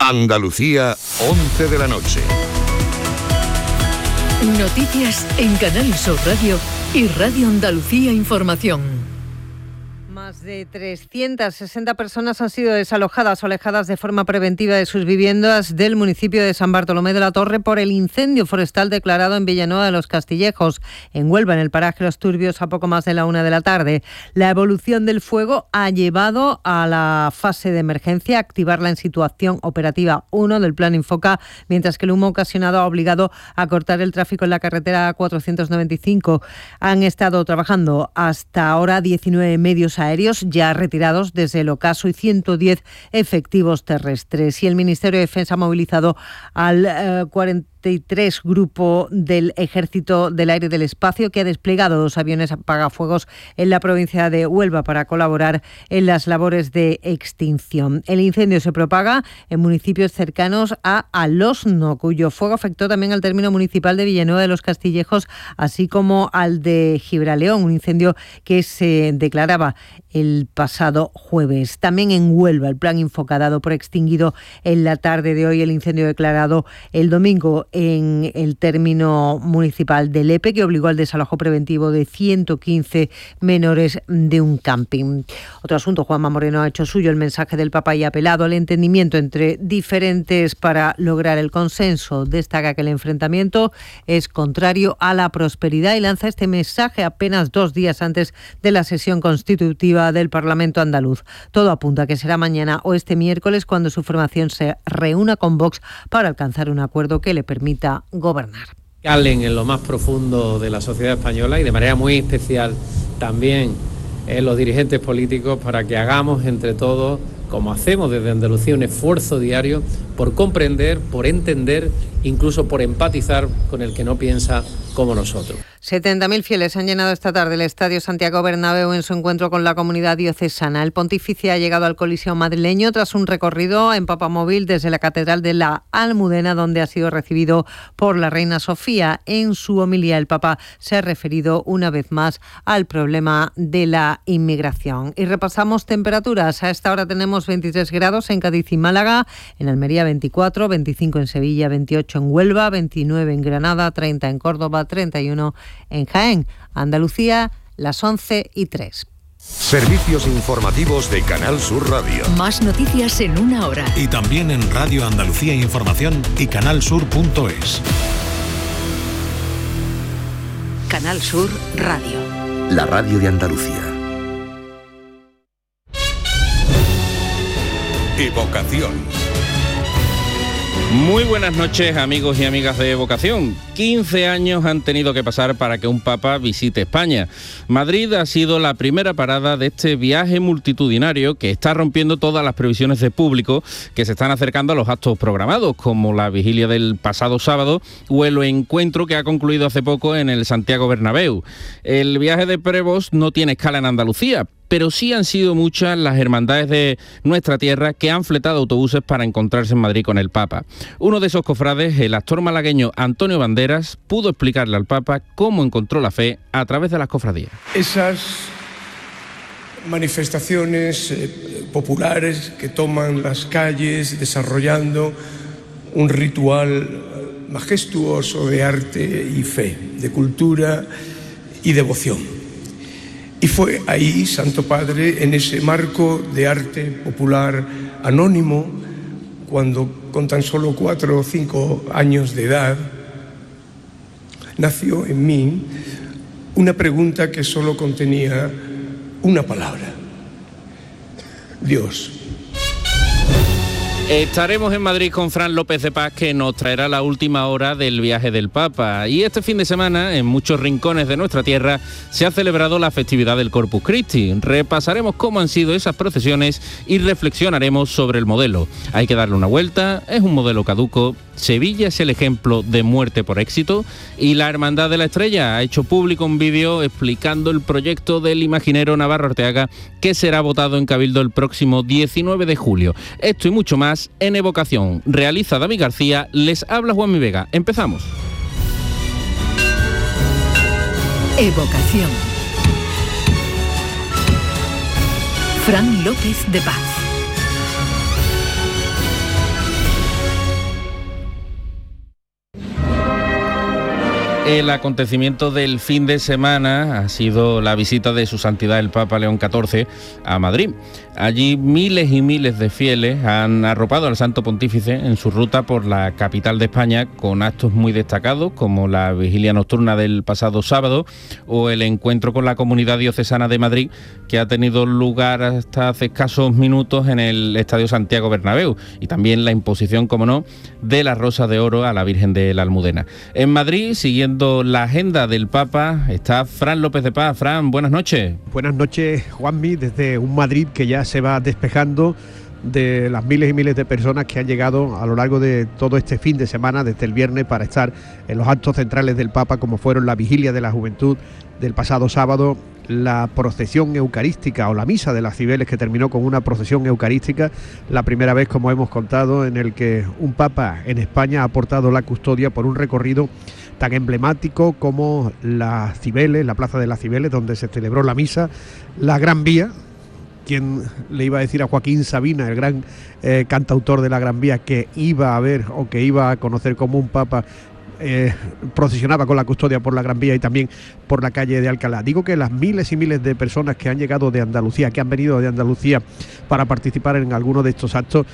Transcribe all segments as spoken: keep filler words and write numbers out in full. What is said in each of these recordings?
Andalucía, once de la noche. Noticias en Canal Sur Radio y Radio Andalucía Información. Más de trescientas sesenta personas han sido desalojadas o alejadas de forma preventiva de sus viviendas del municipio de San Bartolomé de la Torre por el incendio forestal declarado en Villanueva de los Castillejos, en Huelva, en el paraje Los Turbios, a poco más de la una de la tarde. La evolución del fuego ha llevado a la fase de emergencia, a activarla en situación operativa uno del Plan Infoca, mientras que el humo ocasionado ha obligado a cortar el tráfico en la carretera cuatrocientos noventa y cinco. Han estado trabajando hasta ahora diecinueve medios aéreos ya retirados desde el ocaso y ciento diez efectivos terrestres. Y el Ministerio de Defensa ha movilizado al eh, cuarenta y tres Grupo del Ejército del Aire y del Espacio, que ha desplegado dos aviones apagafuegos en la provincia de Huelva para colaborar en las labores de extinción. El incendio se propaga en municipios cercanos a Alosno, cuyo fuego afectó también al término municipal de Villanueva de los Castillejos, así como al de Gibraleón, un incendio que se declaraba el pasado jueves. También en Huelva, el plan Infoca dado por extinguido en la tarde de hoy, el incendio declarado el domingo en el término municipal de Lepe, que obligó al desalojo preventivo de ciento quince menores de un camping. Otro asunto, Juanma Moreno ha hecho suyo el mensaje del Papa y ha apelado al entendimiento entre diferentes para lograr el consenso. Destaca que el enfrentamiento es contrario a la prosperidad y lanza este mensaje apenas dos días antes de la sesión constitutiva del Parlamento andaluz. Todo apunta a que será mañana o este miércoles cuando su formación se reúna con Vox para alcanzar un acuerdo que le permita gobernar. Calen en lo más profundo de la sociedad española y de manera muy especial también en los dirigentes políticos para que hagamos entre todos, como hacemos desde Andalucía, un esfuerzo diario por comprender, por entender, incluso por empatizar con el que no piensa como nosotros. setenta mil fieles han llenado esta tarde el Estadio Santiago Bernabéu en su encuentro con la comunidad diocesana. El pontífice ha llegado al Coliseo madrileño tras un recorrido en papamóvil desde la Catedral de la Almudena, donde ha sido recibido por la reina Sofía. En su homilía, el Papa se ha referido una vez más al problema de la inmigración. Y repasamos temperaturas. A esta hora tenemos veintitrés grados en Cádiz y Málaga, en Almería veinticuatro, veinticinco en Sevilla, veintiocho en Huelva, veintinueve en Granada, treinta en Córdoba, treinta y uno en Jaén. Andalucía, las once y tres. Servicios informativos de Canal Sur Radio. Más noticias en una hora. Y también en Radio Andalucía Información y canalsur punto es. Canal Sur Radio. La radio de Andalucía. Evocación. Muy buenas noches, amigos y amigas de Evocación. quince años han tenido que pasar para que un papa visite España. Madrid ha sido la primera parada de este viaje multitudinario que está rompiendo todas las previsiones de público que se están acercando a los actos programados, como la vigilia del pasado sábado o el encuentro que ha concluido hace poco en el Santiago Bernabéu. El viaje de Prevost no tiene escala en Andalucía, pero sí han sido muchas las hermandades de nuestra tierra que han fletado autobuses para encontrarse en Madrid con el Papa. Uno de esos cofrades, el actor malagueño Antonio Banderas, pudo explicarle al Papa cómo encontró la fe a través de las cofradías. Esas manifestaciones eh, populares que toman las calles desarrollando un ritual majestuoso de arte y fe, de cultura y devoción. Y fue ahí, Santo Padre, en ese marco de arte popular anónimo, cuando con tan solo cuatro o cinco años de edad, nació en mí una pregunta que solo contenía una palabra: Dios. Estaremos en Madrid con Fran López de Paz, que nos traerá la última hora del viaje del Papa. Y este fin de semana, en muchos rincones de nuestra tierra, se ha celebrado la festividad del Corpus Christi. Repasaremos cómo han sido esas procesiones y reflexionaremos sobre el modelo. Hay que darle una vuelta, es un modelo caduco. Sevilla es el ejemplo de muerte por éxito y la Hermandad de la Estrella ha hecho público un vídeo explicando el proyecto del imaginero Navarro Arteaga, que será votado en Cabildo el próximo diecinueve de julio. Esto y mucho más en Evocación. Realiza David García, les habla Juanmi Vega. Empezamos. Evocación. Fran López de Paz. El acontecimiento del fin de semana ha sido la visita de Su Santidad el Papa León catorce a Madrid. Allí miles y miles de fieles han arropado al Santo Pontífice en su ruta por la capital de España, con actos muy destacados como la vigilia nocturna del pasado sábado o el encuentro con la Comunidad Diocesana de Madrid, que ha tenido lugar hasta hace escasos minutos en el Estadio Santiago Bernabéu, y también la imposición, como no, de la Rosa de Oro a la Virgen de la Almudena. En Madrid, siguiendo la agenda del Papa, está Fran López de Paz. Fran, buenas noches. Buenas noches, Juanmi, desde un Madrid que ya se va despejando de las miles y miles de personas que han llegado a lo largo de todo este fin de semana, desde el viernes, para estar en los actos centrales del Papa, como fueron la Vigilia de la Juventud del pasado sábado, la procesión eucarística o la misa de las Cibeles, que terminó con una procesión eucarística, la primera vez, como hemos contado, en el que un Papa en España ha aportado la custodia por un recorrido tan emblemático como las Cibeles, la Plaza de las Cibeles, donde se celebró la misa, la Gran Vía. Quien le iba a decir a Joaquín Sabina, el gran eh, cantautor de la Gran Vía, que iba a ver o que iba a conocer como un Papa Eh, procesionaba con la custodia por la Gran Vía y también por la calle de Alcalá. Digo que las miles y miles de personas que han llegado de Andalucía, que han venido de Andalucía para participar en alguno de estos actos,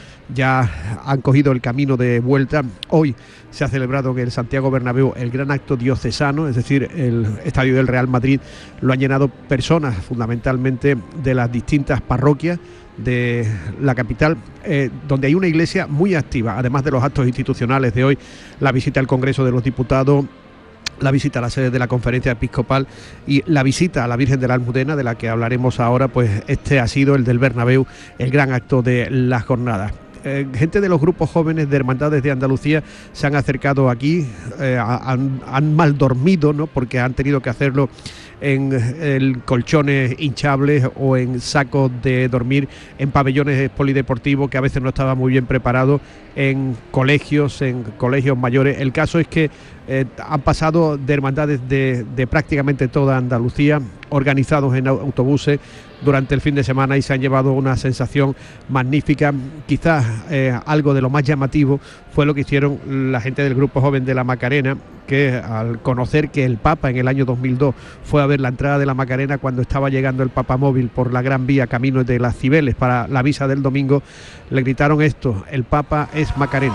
ya han cogido el camino de vuelta. Hoy se ha celebrado en el Santiago Bernabéu el gran acto diocesano, es decir, el estadio del Real Madrid lo han llenado personas fundamentalmente de las distintas parroquias de la capital, eh, donde hay una iglesia muy activa, además de los actos institucionales de hoy, la visita al Congreso de los Diputados, la visita a la sede de la Conferencia Episcopal y la visita a la Virgen de la Almudena, de la que hablaremos ahora. Pues este ha sido el del Bernabéu, el gran acto de la jornada. Eh, gente de los grupos jóvenes de Hermandades de Andalucía se han acercado aquí, eh, han, han mal dormido, ¿no?, porque han tenido que hacerlo en el colchones hinchables o en sacos de dormir, en pabellones polideportivos que a veces no estaban muy bien preparados, en colegios, en colegios mayores. El caso es que eh, han pasado de hermandades de, de prácticamente toda Andalucía, organizados en autobuses durante el fin de semana, y se han llevado una sensación magnífica. Quizás eh, algo de lo más llamativo fue lo que hicieron la gente del Grupo Joven de la Macarena, que al conocer que el Papa en el año dos mil dos fue a ver la entrada de la Macarena cuando estaba llegando el Papamóvil por la Gran Vía camino de las Cibeles para la misa del domingo, le gritaron esto: el Papa es macareno.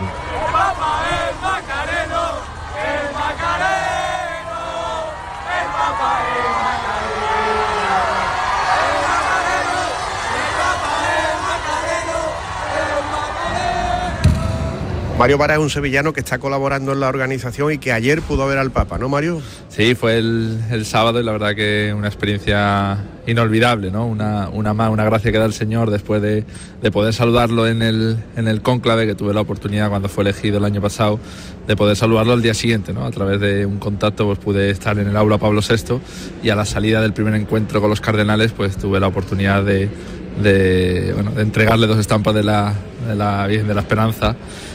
Mario Vara es un sevillano que está colaborando en la organización y que ayer pudo ver al Papa, ¿no, Mario? Sí, fue el, el sábado y la verdad que una experiencia inolvidable, ¿no? Una, una más, una gracia que da el Señor después de, de poder saludarlo en el, en el cónclave, que tuve la oportunidad cuando fue elegido el año pasado, de poder saludarlo al día siguiente, ¿no? A través de un contacto pues pude estar en el aula Pablo sexto, y a la salida del primer encuentro con los cardenales pues tuve la oportunidad de, de, bueno, de entregarle dos estampas de la, de la Virgen de la Esperanza.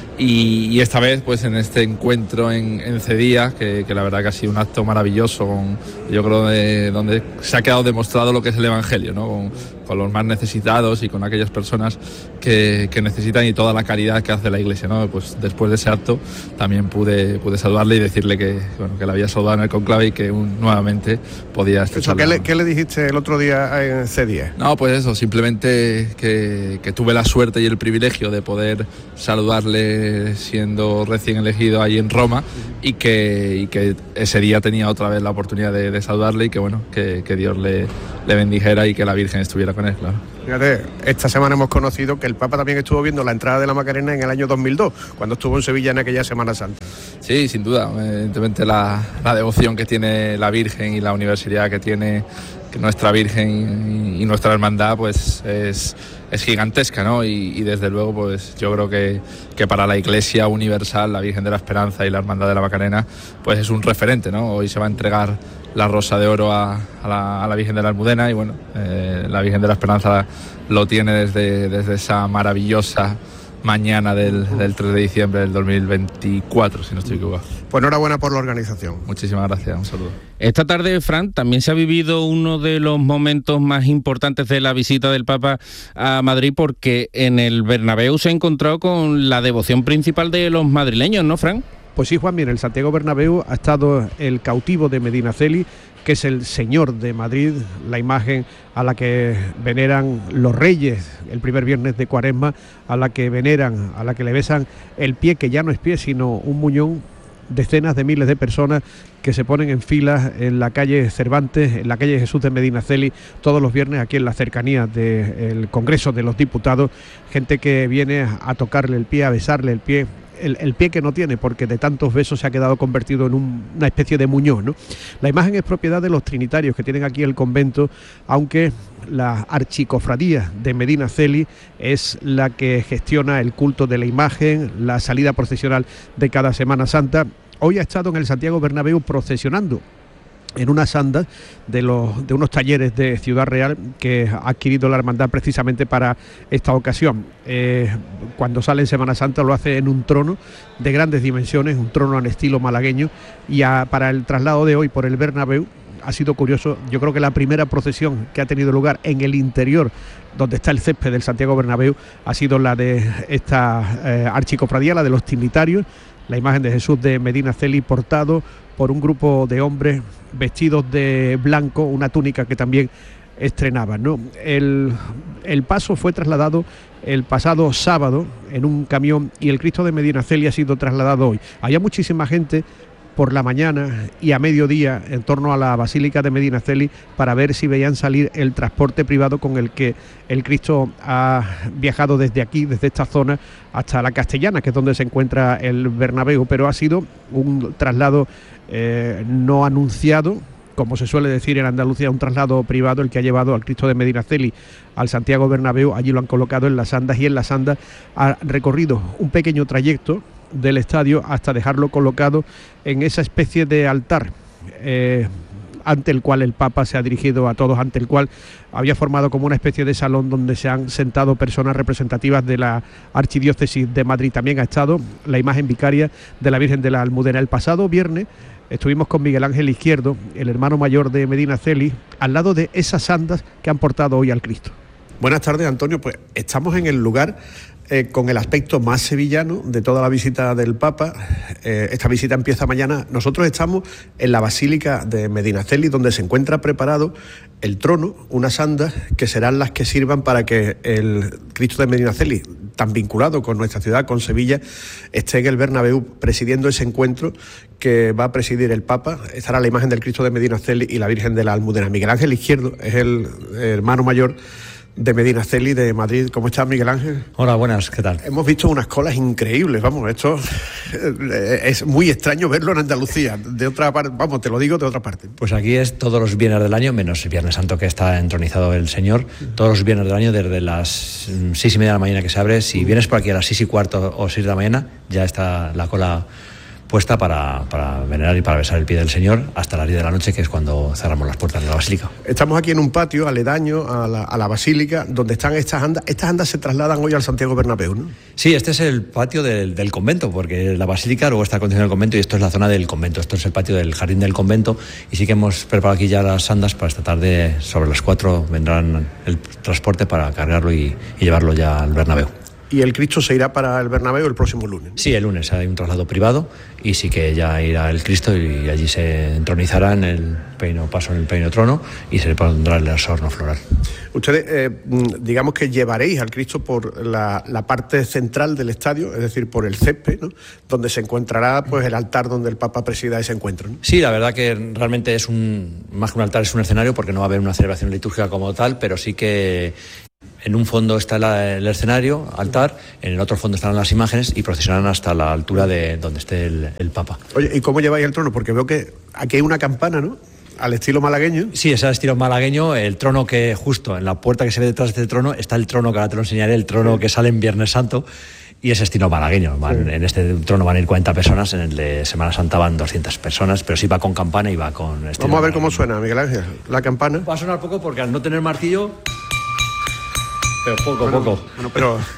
Y, y esta vez pues en este encuentro en, en Cedía, que, que la verdad que ha sido un acto maravilloso, con, yo creo de, donde se ha quedado demostrado lo que es el Evangelio, ¿no? Con, con los más necesitados y con aquellas personas que, que necesitan, y toda la caridad que hace la Iglesia, ¿no? Pues después de ese acto también pude, pude saludarle y decirle que, bueno, que la había saludado en el conclave y que un, nuevamente podía estar. ¿Qué le, ¿Qué le dijiste el otro día en Cedía? No, pues eso, simplemente que, que tuve la suerte y el privilegio de poder saludarle siendo recién elegido ahí en Roma, y que, y que ese día tenía otra vez la oportunidad de, de saludarle, y que bueno, que, que Dios le, le bendijera y que la Virgen estuviera con él, claro. Fíjate, esta semana hemos conocido que el Papa también estuvo viendo la entrada de la Macarena en el año dos mil dos, cuando estuvo en Sevilla en aquella Semana Santa. Sí, sin duda, evidentemente la, la devoción que tiene la Virgen y la universalidad que tiene que nuestra Virgen y, y nuestra hermandad pues es, es gigantesca, ¿no? Y, y desde luego pues yo creo que, que para la Iglesia universal, la Virgen de la Esperanza y la Hermandad de la Macarena pues es un referente, ¿no? Hoy se va a entregar la Rosa de Oro a, a, la, a la Virgen de la Almudena, y bueno, eh, la Virgen de la Esperanza lo tiene desde, desde esa maravillosa mañana del, del tres de diciembre del dos mil veinticuatro, si no estoy equivocado. Pues enhorabuena por la organización. Muchísimas gracias, un saludo. Esta tarde, Fran, también se ha vivido uno de los momentos más importantes de la visita del Papa a Madrid, porque en el Bernabéu se ha encontrado con la devoción principal de los madrileños, ¿no, Fran? Pues sí, Juan, mira, el Santiago Bernabéu ha estado el cautivo de Medinaceli, que es el señor de Madrid, la imagen a la que veneran los reyes el primer viernes de Cuaresma, a la que veneran, a la que le besan el pie, que ya no es pie, sino un muñón. Decenas de miles de personas que se ponen en filas en la calle Cervantes, en la calle Jesús de Medinaceli, todos los viernes aquí en las cercanías del Congreso de los Diputados, gente que viene a tocarle el pie, a besarle el pie, el, el pie que no tiene, porque de tantos besos se ha quedado convertido en un, una especie de muñón, ¿no? La imagen es propiedad de los trinitarios que tienen aquí el convento, aunque la archicofradía de Medinaceli es la que gestiona el culto de la imagen, la salida procesional de cada Semana Santa. Hoy ha estado en el Santiago Bernabéu procesionando en unas andas de, los, de unos talleres de Ciudad Real que ha adquirido la hermandad precisamente para esta ocasión. Eh, cuando sale en Semana Santa lo hace en un trono de grandes dimensiones, un trono al estilo malagueño, y a, para el traslado de hoy por el Bernabéu ha sido curioso. Yo creo que la primera procesión que ha tenido lugar en el interior, donde está el césped del Santiago Bernabéu, ha sido la de esta eh, archicofradía, la de los trinitarios, la imagen de Jesús de Medinaceli portado por un grupo de hombres vestidos de blanco, una túnica que también estrenaban, ¿no? El, el paso fue trasladado el pasado sábado en un camión y el Cristo de Medinaceli ha sido trasladado hoy. Había muchísima gente por la mañana y a mediodía en torno a la Basílica de Medinaceli para ver si veían salir el transporte privado con el que el Cristo ha viajado desde aquí, desde esta zona, hasta la Castellana, que es donde se encuentra el Bernabéu, pero ha sido un traslado eh, no anunciado, como se suele decir en Andalucía, un traslado privado el que ha llevado al Cristo de Medinaceli al Santiago Bernabéu. Allí lo han colocado en las andas y en las andas ha recorrido un pequeño trayecto del estadio hasta dejarlo colocado en esa especie de altar eh, ante el cual el Papa se ha dirigido a todos, ante el cual había formado como una especie de salón donde se han sentado personas representativas de la Archidiócesis de Madrid. También ha estado la imagen vicaria de la Virgen de la Almudena. El pasado viernes estuvimos con Miguel Ángel Izquierdo, el hermano mayor de Medinaceli, al lado de esas andas que han portado hoy al Cristo. Buenas tardes, Antonio. Pues estamos en el lugar eh, con el aspecto más sevillano de toda la visita del Papa. Eh, esta visita empieza mañana. Nosotros estamos en la Basílica de Medinaceli, donde se encuentra preparado el trono, unas andas que serán las que sirvan para que el Cristo de Medinaceli, tan vinculado con nuestra ciudad, con Sevilla, esté en el Bernabéu presidiendo ese encuentro que va a presidir el Papa. Estará la imagen del Cristo de Medinaceli y la Virgen de la Almudena. Miguel Ángel Izquierdo es el hermano mayor de Medinaceli, de Madrid. ¿Cómo estás, Miguel Ángel? Hola, buenas, ¿qué tal? Hemos visto unas colas increíbles, vamos, esto es muy extraño verlo en Andalucía, de otra parte, vamos, te lo digo de otra parte. Pues aquí es todos los viernes del año, menos el Viernes Santo que está entronizado el Señor, todos los viernes del año desde las seis y media de la mañana que se abre. Si vienes por aquí a las seis y cuarto o seis de la mañana, ya está la cola puesta para, para venerar y para besar el pie del Señor hasta las diez de la noche, que es cuando cerramos las puertas de la Basílica. Estamos aquí en un patio aledaño a la, a la Basílica, donde están estas andas. Estas andas se trasladan hoy al Santiago Bernabéu, ¿no? Sí, este es el patio del, del convento, porque la Basílica luego está a continuación del convento y esto es la zona del convento. Esto es el patio del jardín del convento y sí que hemos preparado aquí ya las andas para esta tarde. Sobre las cuatro vendrán el transporte para cargarlo y, y llevarlo ya al Bernabéu. ¿Y el Cristo se irá para el Bernabéu el próximo lunes? Sí, el lunes hay un traslado privado y sí que ya irá el Cristo y allí se entronizará en el peino paso en el peino trono y se le pondrá el adorno floral. Ustedes, eh, digamos que llevaréis al Cristo por la, la parte central del estadio, es decir, por el césped, ¿no?, donde se encontrará pues el altar donde el Papa presida ese encuentro, ¿no? Sí, la verdad que realmente es un, más que un altar, es un escenario, porque no va a haber una celebración litúrgica como tal, pero sí que en un fondo está la, el escenario, altar, en el otro fondo estarán las imágenes y procesionarán hasta la altura de donde esté el, el Papa. Oye, ¿y cómo lleváis el trono? Porque veo que aquí hay una campana, ¿no?, al estilo malagueño. Sí, es al estilo malagueño. El trono que justo en la puerta que se ve detrás de este trono está el trono que ahora te lo enseñaré, el trono que sale en Viernes Santo. Y es estilo malagueño. Van, sí. En este trono van a ir cuarenta personas, en el de Semana Santa van doscientas personas, pero sí va con campana y va con... Vamos a ver malagueño. Cómo suena, Miguel Ángel, la campana. Va a sonar poco porque al no tener martillo... Pero poco, bueno, poco. Bueno, pero...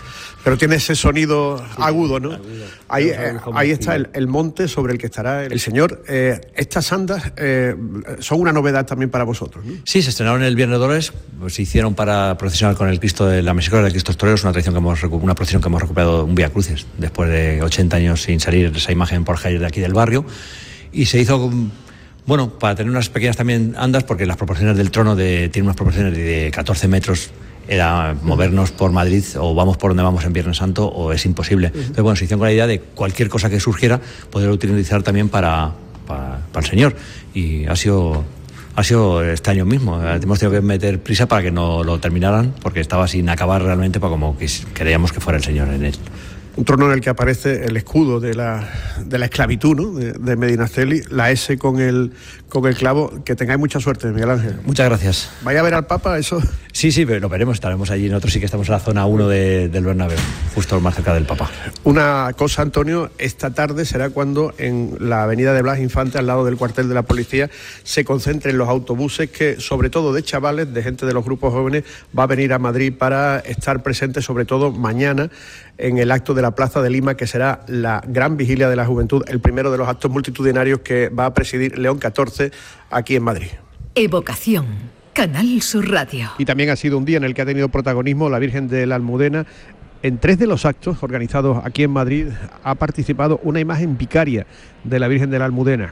Pero tiene ese sonido sí, agudo, ¿no? Agudo. Ahí, eh, ahí está el, el monte sobre el que estará el, el señor. Eh, estas andas eh, son una novedad también para vosotros, ¿no? Sí, se estrenaron el Viernes Dolores, pues se hicieron para procesionar con el Cristo de la Misericordia del Cristo Toreros, una tradición que hemos una procesión que hemos recuperado, un Vía Crucis, después de ochenta años sin salir esa imagen por calles de aquí del barrio, y se hizo, bueno, para tener unas pequeñas también andas, porque las proporciones del trono de, tienen unas proporciones de catorce metros, era movernos por Madrid o vamos por donde vamos en Viernes Santo o es imposible. Entonces, bueno, se hizo con la idea de cualquier cosa que surgiera poder utilizar también para, para, para el Señor, y ha sido... Ha sido este año mismo. Hemos tenido que meter prisa para que no lo terminaran, porque estaba sin acabar realmente, para como que queríamos que fuera el Señor en él. Un trono en el que aparece el escudo de la, de la esclavitud, ¿no?, de, de Medinaceli, la S con el, con el clavo. Que tengáis mucha suerte, Miguel Ángel. Muchas gracias. ¿Vaya a ver al Papa eso? Sí, sí, pero lo veremos. Estaremos allí. Nosotros sí que estamos en la zona uno de, del Bernabéu, justo más cerca del Papa. Una cosa, Antonio, esta tarde será cuando en la avenida de Blas Infante, al lado del cuartel de la policía, se concentren los autobuses que, sobre todo de chavales, de gente de los grupos jóvenes, va a venir a Madrid para estar presentes, sobre todo mañana, en el acto de la Plaza de Lima, que será la gran vigilia de la juventud, el primero de los actos multitudinarios que va a presidir León catorce aquí en Madrid. Evocación, Canal Sur Radio. Y también ha sido un día en el que ha tenido protagonismo la Virgen de la Almudena. En tres de los actos organizados aquí en Madrid ha participado una imagen vicaria de la Virgen de la Almudena.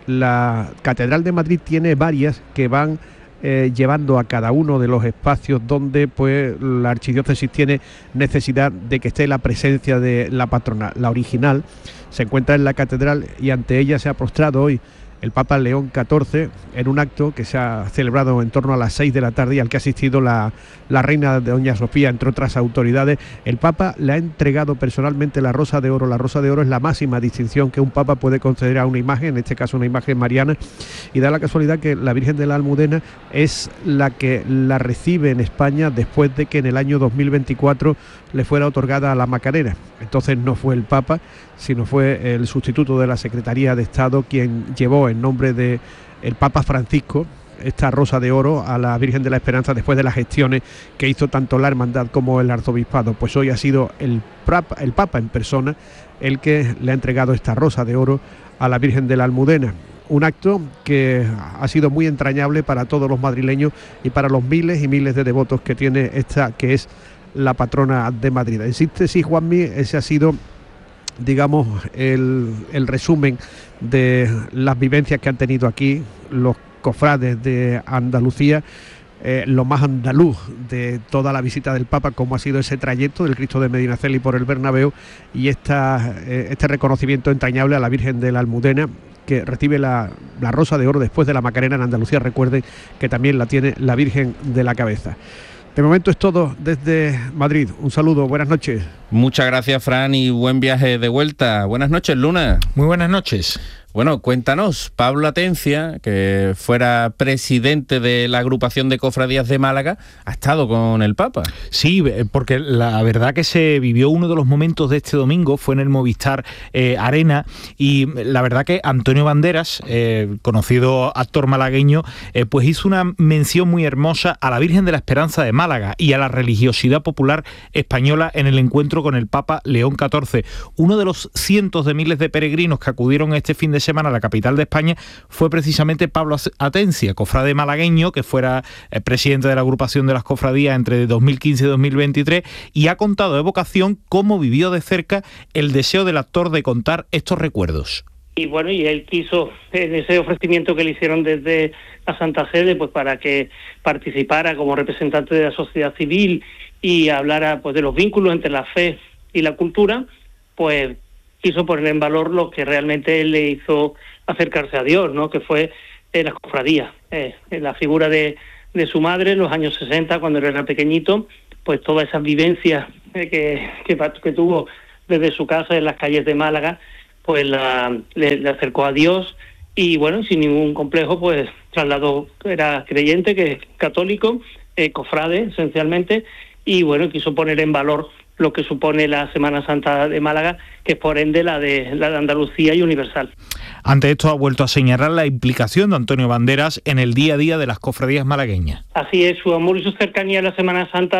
La Catedral de Madrid tiene varias que van Eh, llevando a cada uno de los espacios donde pues la archidiócesis tiene necesidad de que esté la presencia de la patrona. La original se encuentra en la catedral y ante ella se ha postrado hoy el Papa León catorce en un acto que se ha celebrado en torno a las seis de la tarde y al que ha asistido la, la reina de Doña Sofía, entre otras autoridades. El Papa le ha entregado personalmente la Rosa de Oro. La Rosa de Oro es la máxima distinción que un Papa puede conceder a una imagen, en este caso una imagen mariana, y da la casualidad que la Virgen de la Almudena es la que la recibe en España después de que en el año dos mil veinticuatro le fuera otorgada a la Macarena. Entonces no fue el Papa, sino fue el sustituto de la Secretaría de Estado quien llevó en nombre de el Papa Francisco esta Rosa de Oro a la Virgen de la Esperanza después de las gestiones que hizo tanto la Hermandad como el Arzobispado. Pues hoy ha sido el Papa, el Papa en persona el que le ha entregado esta Rosa de Oro a la Virgen de la Almudena. Un acto que ha sido muy entrañable para todos los madrileños y para los miles y miles de devotos que tiene esta, que es la patrona de Madrid. En síntesis, Juanmi, ese ha sido, digamos, el, el resumen de las vivencias que han tenido aquí los cofrades de Andalucía, eh, lo más andaluz de toda la visita del Papa, como ha sido ese trayecto del Cristo de Medinaceli por el Bernabéu y esta, eh, este reconocimiento entrañable a la Virgen de la Almudena, que recibe la, la Rosa de Oro después de la Macarena en Andalucía. Recuerden que también la tiene la Virgen de la Cabeza. De momento es todo desde Madrid. Un saludo, buenas noches. Muchas gracias, Fran, y buen viaje de vuelta. Buenas noches, Luna. Muy buenas noches. Bueno, cuéntanos, Pablo Atencia, que fuera presidente de la agrupación de cofradías de Málaga, ha estado con el Papa. Sí, porque la verdad que se vivió uno de los momentos de este domingo, fue en el Movistar eh, Arena, y la verdad que Antonio Banderas, eh, conocido actor malagueño, eh, pues hizo una mención muy hermosa a la Virgen de la Esperanza de Málaga y a la religiosidad popular española en el encuentro con el Papa León catorce. Uno de los cientos de miles de peregrinos que acudieron este fin de semana a la capital de España fue precisamente Pablo Atencia, cofrade malagueño, que fuera eh, presidente de la agrupación de las cofradías entre dos mil quince y dos mil veintitrés, y ha contado de vocación cómo vivió de cerca el deseo del actor de contar estos recuerdos. Y bueno, y él quiso, en ese ofrecimiento que le hicieron desde la Santa Sede, pues para que participara como representante de la sociedad civil y hablara pues de los vínculos entre la fe y la cultura, pues quiso poner en valor lo que realmente él le hizo acercarse a Dios, ¿no? Que fue eh, las cofradías, eh, la figura de, de su madre en los años sesenta, cuando él era pequeñito, pues todas esas vivencias eh, que, que, que tuvo desde su casa en las calles de Málaga, pues la, le, le acercó a Dios y bueno, sin ningún complejo, pues trasladó, era creyente, que es católico, eh, cofrade esencialmente, y bueno, quiso poner en valor lo que supone la Semana Santa de Málaga, que es por ende la de, la de Andalucía y universal. Ante esto ha vuelto a señalar la implicación de Antonio Banderas en el día a día de las cofradías malagueñas. Así es, su amor y su cercanía a la Semana Santa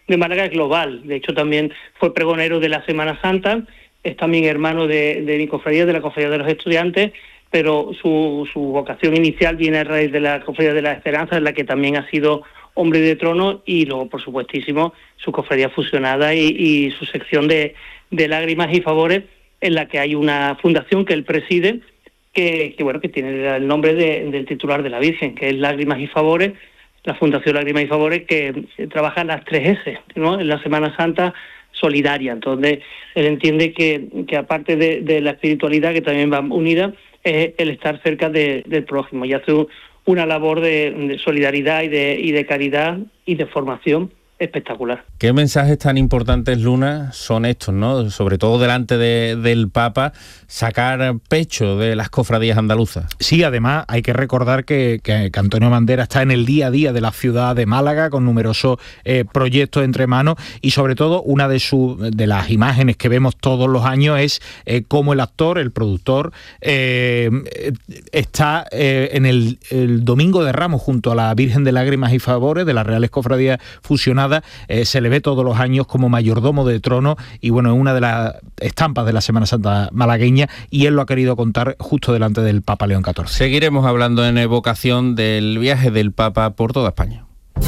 de Málaga es global. De hecho, también fue pregonero de la Semana Santa, es también hermano de, de mi cofradía, de la Cofradía de los Estudiantes, pero su, su vocación inicial viene a raíz de la Cofradía de la Esperanza, en la que también ha sido hombre de trono, y luego, por supuestísimo, su cofradía fusionada y, y su sección de, de lágrimas y favores, en la que hay una fundación que él preside, que, que bueno, que tiene el nombre de, del titular de la Virgen, que es Lágrimas y Favores, la Fundación Lágrimas y Favores, que trabaja las tres S, ¿no?, en la Semana Santa solidaria. Entonces, él entiende que, que aparte de, de la espiritualidad, que también va unida, es el estar cerca de, del prójimo, y hace una labor de, de solidaridad y de, y de caridad y de formación espectacular. ¿Qué mensajes tan importantes, Luna, son estos, ¿no? Sobre todo delante de, del Papa, sacar pecho de las cofradías andaluzas. Sí, además hay que recordar que, que, que Antonio Banderas está en el día a día de la ciudad de Málaga, con numerosos eh, proyectos entre manos, y sobre todo una de, su, de las imágenes que vemos todos los años es eh, cómo el actor, el productor, eh, está eh, en el, el Domingo de Ramos junto a la Virgen de Lágrimas y Favores de las Reales Cofradías Fusionadas. Eh, se le ve todos los años como mayordomo de trono, y bueno, es una de las estampas de la Semana Santa malagueña, y él lo ha querido contar justo delante del Papa León catorce. Seguiremos hablando en evocación del viaje del Papa por toda España.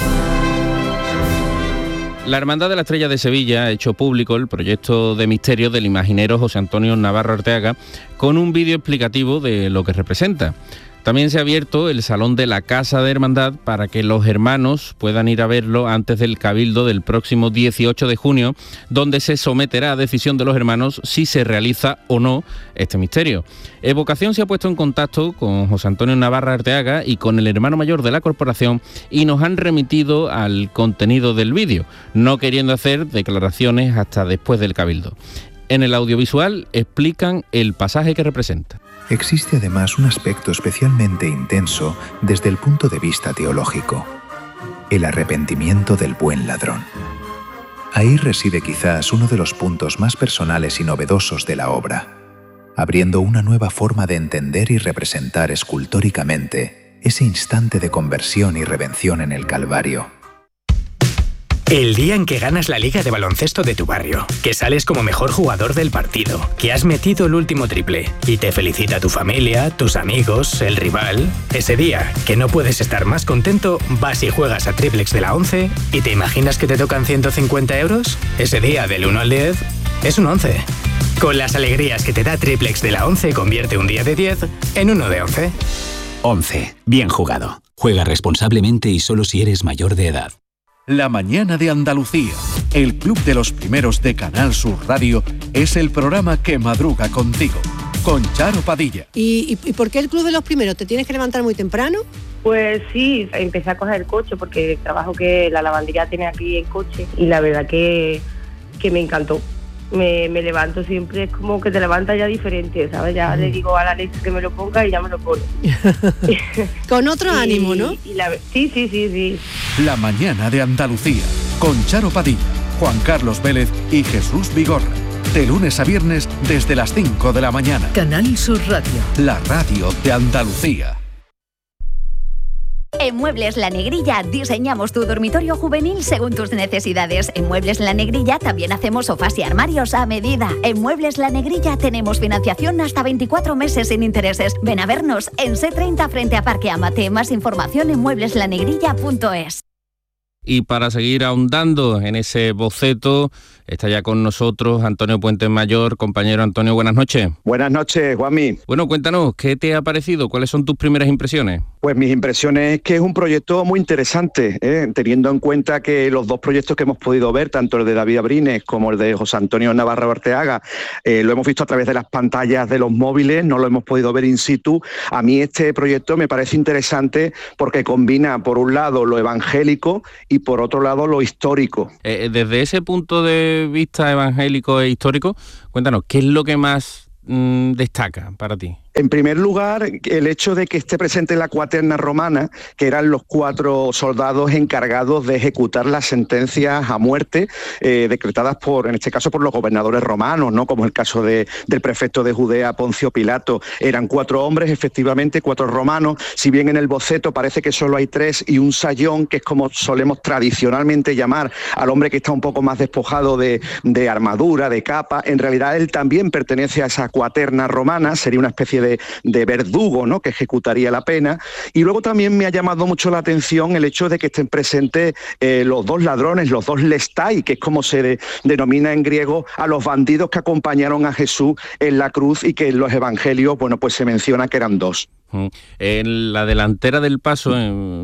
La Hermandad de la Estrella de Sevilla ha hecho público el proyecto de misterio del imaginero José Antonio Navarro Arteaga, con un vídeo explicativo de lo que representa. También se ha abierto el Salón de la Casa de Hermandad para que los hermanos puedan ir a verlo antes del Cabildo del próximo dieciocho de junio, donde se someterá a decisión de los hermanos si se realiza o no este misterio. Evocación se ha puesto en contacto con José Antonio Navarro Arteaga y con el hermano mayor de la corporación, y nos han remitido al contenido del vídeo, no queriendo hacer declaraciones hasta después del Cabildo. En el audiovisual explican el pasaje que representa. Existe además un aspecto especialmente intenso desde el punto de vista teológico: el arrepentimiento del buen ladrón. Ahí reside quizás uno de los puntos más personales y novedosos de la obra, abriendo una nueva forma de entender y representar escultóricamente ese instante de conversión y redención en el Calvario. El día en que ganas la liga de baloncesto de tu barrio, que sales como mejor jugador del partido, que has metido el último triple y te felicita tu familia, tus amigos, el rival. Ese día, que no puedes estar más contento, vas y juegas a Triplex de la once y te imaginas que te tocan ciento cincuenta euros. Ese día, del uno al diez, es un once. Con las alegrías que te da Triplex de la once, convierte un día de diez en uno de once. once. Bien jugado. Juega responsablemente y solo si eres mayor de edad. La mañana de Andalucía, el club de los primeros de Canal Sur Radio, es el programa que madruga contigo, con Charo Padilla. ¿Y, y, y por qué el club de los primeros? ¿Te tienes que levantar muy temprano? Pues sí, empecé a coger el coche porque el trabajo que la lavandería tiene aquí el coche, y la verdad que, que me encantó. Me, me levanto siempre, es como que te levantas ya diferente, ¿sabes? Ya mm. le digo a la Alex que me lo ponga y ya me lo pone. Con otro y, ánimo, ¿no? Y la, sí, sí, sí, sí. La mañana de Andalucía, con Charo Padilla, Juan Carlos Vélez y Jesús Vigorra. De lunes a viernes desde las cinco de la mañana. Canal Sur Radio. La radio de Andalucía. En Muebles La Negrilla diseñamos tu dormitorio juvenil según tus necesidades. En Muebles La Negrilla también hacemos sofás y armarios a medida. En Muebles La Negrilla tenemos financiación hasta veinticuatro meses sin intereses. Ven a vernos en C treinta frente a Parque Amate. Más información en muebles la negrilla punto es. Y para seguir ahondando en ese boceto, está ya con nosotros Antonio Puente Mayor. Compañero Antonio, buenas noches. Buenas noches, Juanmi. Bueno, cuéntanos, ¿qué te ha parecido? ¿Cuáles son tus primeras impresiones? Pues mis impresiones es que es un proyecto muy interesante, ¿eh? teniendo en cuenta que los dos proyectos que hemos podido ver, tanto el de David Abrines como el de José Antonio Navarro Arteaga, eh, lo hemos visto a través de las pantallas de los móviles, no lo hemos podido ver in situ. A mí este proyecto me parece interesante porque combina, por un lado, lo evangélico y por otro lado, lo histórico. Eh, desde ese punto de vista evangélico e histórico, cuéntanos, ¿qué es lo que más mmm, destaca para ti? En primer lugar, el hecho de que esté presente la cuaterna romana, que eran los cuatro soldados encargados de ejecutar las sentencias a muerte eh, decretadas por, en este caso, por los gobernadores romanos, ¿no? Como el caso de, del prefecto de Judea, Poncio Pilato. Eran cuatro hombres, efectivamente, cuatro romanos, si bien en el boceto parece que solo hay tres y un sayón, que es como solemos tradicionalmente llamar al hombre que está un poco más despojado de, de armadura, de capa. En realidad él también pertenece a esa cuaterna romana, sería una especie de, de verdugo, ¿no? Que ejecutaría la pena. Y luego también me ha llamado mucho la atención el hecho de que estén presentes eh, los dos ladrones, los dos lestai, que es como se de, denomina en griego a los bandidos que acompañaron a Jesús en la cruz y que en los evangelios, bueno, pues se menciona que eran dos. En la delantera del paso,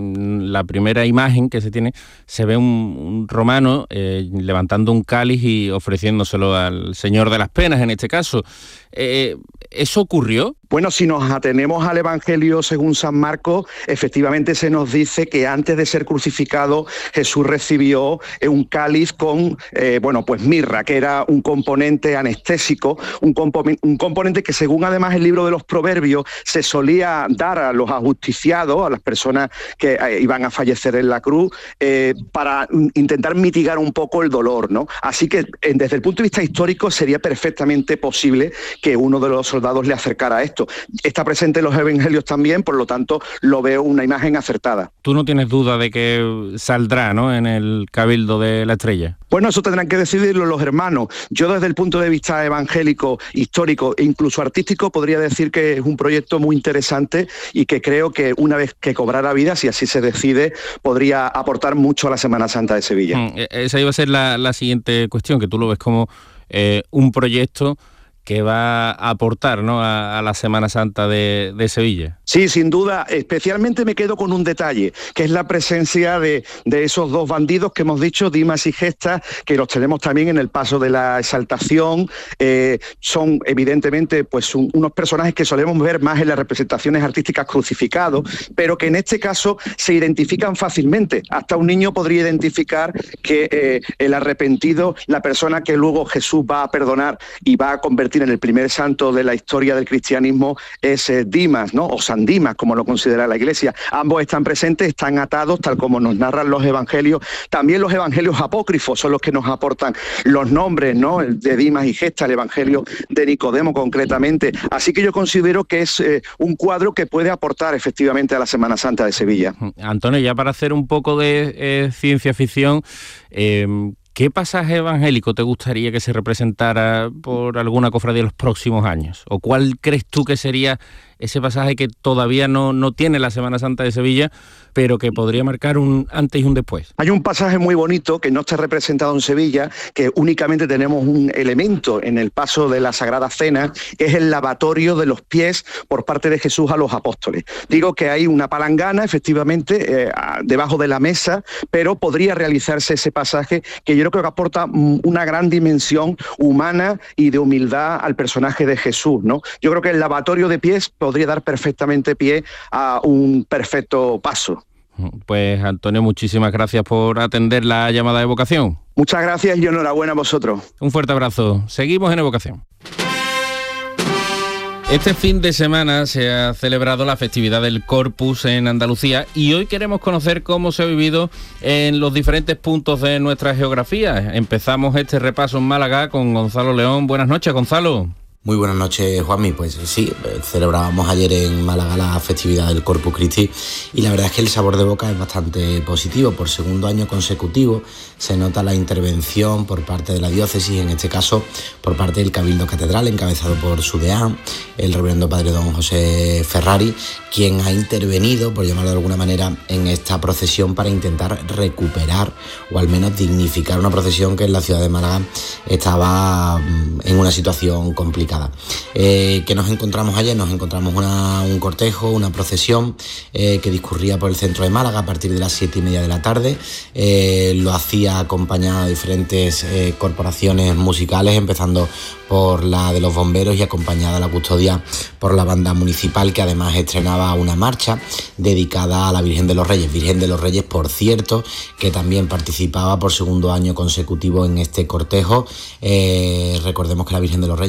en la primera imagen que se tiene, se ve un, un romano eh, levantando un cáliz y ofreciéndoselo al Señor de las Penas, en este caso. Eh, ¿Eso ocurrió? Bueno, si nos atenemos al Evangelio según San Marcos, efectivamente se nos dice que antes de ser crucificado Jesús recibió un cáliz con, eh, bueno, pues mirra, que era un componente anestésico, un, compo un componente que según además el libro de los Proverbios se solía dar a los ajusticiados, a las personas que eh, iban a fallecer en la cruz, eh, para intentar mitigar un poco el dolor, ¿no? Así que eh, desde el punto de vista histórico sería perfectamente posible que uno de los soldados le acercara esto. Está presente en los evangelios también, por lo tanto lo veo una imagen acertada. Tú no tienes duda de que saldrá, ¿no?, en el Cabildo de la Estrella. Bueno, eso tendrán que decidirlo los hermanos. Yo desde el punto de vista evangélico, histórico e incluso artístico podría decir que es un proyecto muy interesante y que creo que una vez que cobrara vida, si así se decide, podría aportar mucho a la Semana Santa de Sevilla. Mm, esa iba a ser la, la siguiente cuestión, que tú lo ves como eh, un proyecto que va a aportar, ¿no?, a, a la Semana Santa de, de Sevilla. Sí, sin duda. Especialmente me quedo con un detalle, que es la presencia de, de esos dos bandidos que hemos dicho, Dimas y Gestas, que los tenemos también en el paso de la exaltación. Eh, son evidentemente pues un, unos personajes que solemos ver más en las representaciones artísticas crucificados, pero que en este caso se identifican fácilmente. Hasta un niño podría identificar que eh, el arrepentido, la persona que luego Jesús va a perdonar y va a convertir en el primer santo de la historia del cristianismo, es eh, Dimas, ¿no?, o San Dimas, como lo considera la Iglesia. Ambos están presentes, están atados, tal como nos narran los evangelios. También los evangelios apócrifos son los que nos aportan los nombres, ¿no?, el de Dimas y Gestas, el evangelio de Nicodemo concretamente. Así que yo considero que es eh, un cuadro que puede aportar efectivamente a la Semana Santa de Sevilla. Antonio, ya para hacer un poco de eh, ciencia ficción, eh, ¿qué pasaje evangélico te gustaría que se representara por alguna cofradía en los próximos años? ¿O cuál crees tú que sería ese pasaje que todavía no, no tiene la Semana Santa de Sevilla, pero que podría marcar un antes y un después? Hay un pasaje muy bonito que no está representado en Sevilla, que únicamente tenemos un elemento en el paso de la Sagrada Cena, que es el lavatorio de los pies por parte de Jesús a los apóstoles. Digo que hay una palangana, efectivamente, eh, debajo de la mesa, pero podría realizarse ese pasaje que yo creo que aporta una gran dimensión humana y de humildad al personaje de Jesús, ¿no? Yo creo que el lavatorio de pies podría dar perfectamente pie a un perfecto paso. Pues Antonio, muchísimas gracias por atender la llamada de Vocación. Muchas gracias y enhorabuena a vosotros. Un fuerte abrazo. Seguimos en Evocación. Este fin de semana se ha celebrado la festividad del Corpus en Andalucía y hoy queremos conocer cómo se ha vivido en los diferentes puntos de nuestra geografía. Empezamos este repaso en Málaga con Gonzalo León. Buenas noches, Gonzalo. Muy buenas noches, Juanmi. Pues sí, celebrábamos ayer en Málaga la festividad del Corpus Christi y la verdad es que el sabor de boca es bastante positivo. Por segundo año consecutivo se nota la intervención por parte de la diócesis, en este caso por parte del Cabildo Catedral, encabezado por su deán, el reverendo padre don José Ferrari, quien ha intervenido, por llamarlo de alguna manera, en esta procesión para intentar recuperar o al menos dignificar una procesión que en la ciudad de Málaga estaba en una situación complicada. Eh, ¿Qué nos encontramos ayer? Nos encontramos una, un cortejo, una procesión eh, que discurría por el centro de Málaga a partir de las siete y media de la tarde. Eh, lo hacía acompañado de diferentes eh, corporaciones musicales, empezando por la de los bomberos y acompañada a la custodia por la banda municipal, que además estrenaba una marcha dedicada a la Virgen de los Reyes. Virgen de los Reyes, por cierto, que también participaba por segundo año consecutivo en este cortejo. Eh, recordemos que la Virgen de los Reyes es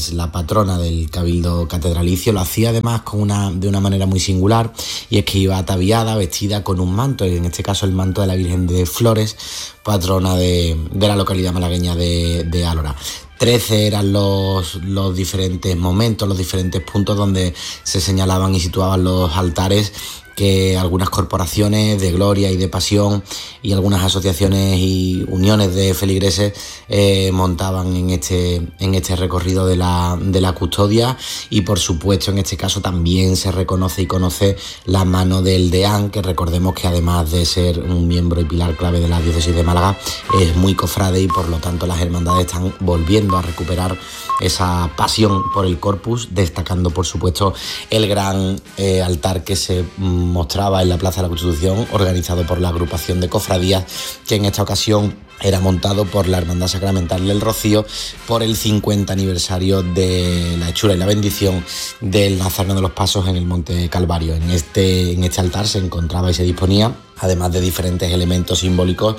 es la patrona del Cabildo Catedralicio. Lo hacía además con una, de una manera muy singular, y es que iba ataviada, vestida con un manto, en este caso el manto de la Virgen de Flores, patrona de, de la localidad malagueña de, de Álora. Trece eran los, los diferentes momentos, los diferentes puntos donde se señalaban y situaban los altares que algunas corporaciones de gloria y de pasión y algunas asociaciones y uniones de feligreses eh, montaban en este, en este recorrido de la, de la custodia, y por supuesto en este caso también se reconoce y conoce la mano del deán, que recordemos que además de ser un miembro y pilar clave de la diócesis de Málaga, es muy cofrade, y por lo tanto las hermandades están volviendo a recuperar esa pasión por el Corpus, destacando por supuesto el gran eh, altar que se mostraba en la Plaza de la Constitución, organizado por la agrupación de cofradías, que en esta ocasión era montado por la Hermandad Sacramental del Rocío por el cincuenta aniversario de la hechura y la bendición del Nazareno de los Pasos en el Monte Calvario. En este, en este altar se encontraba y se disponía, además de diferentes elementos simbólicos,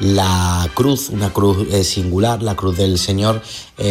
la cruz, una cruz eh, singular, la cruz del Señor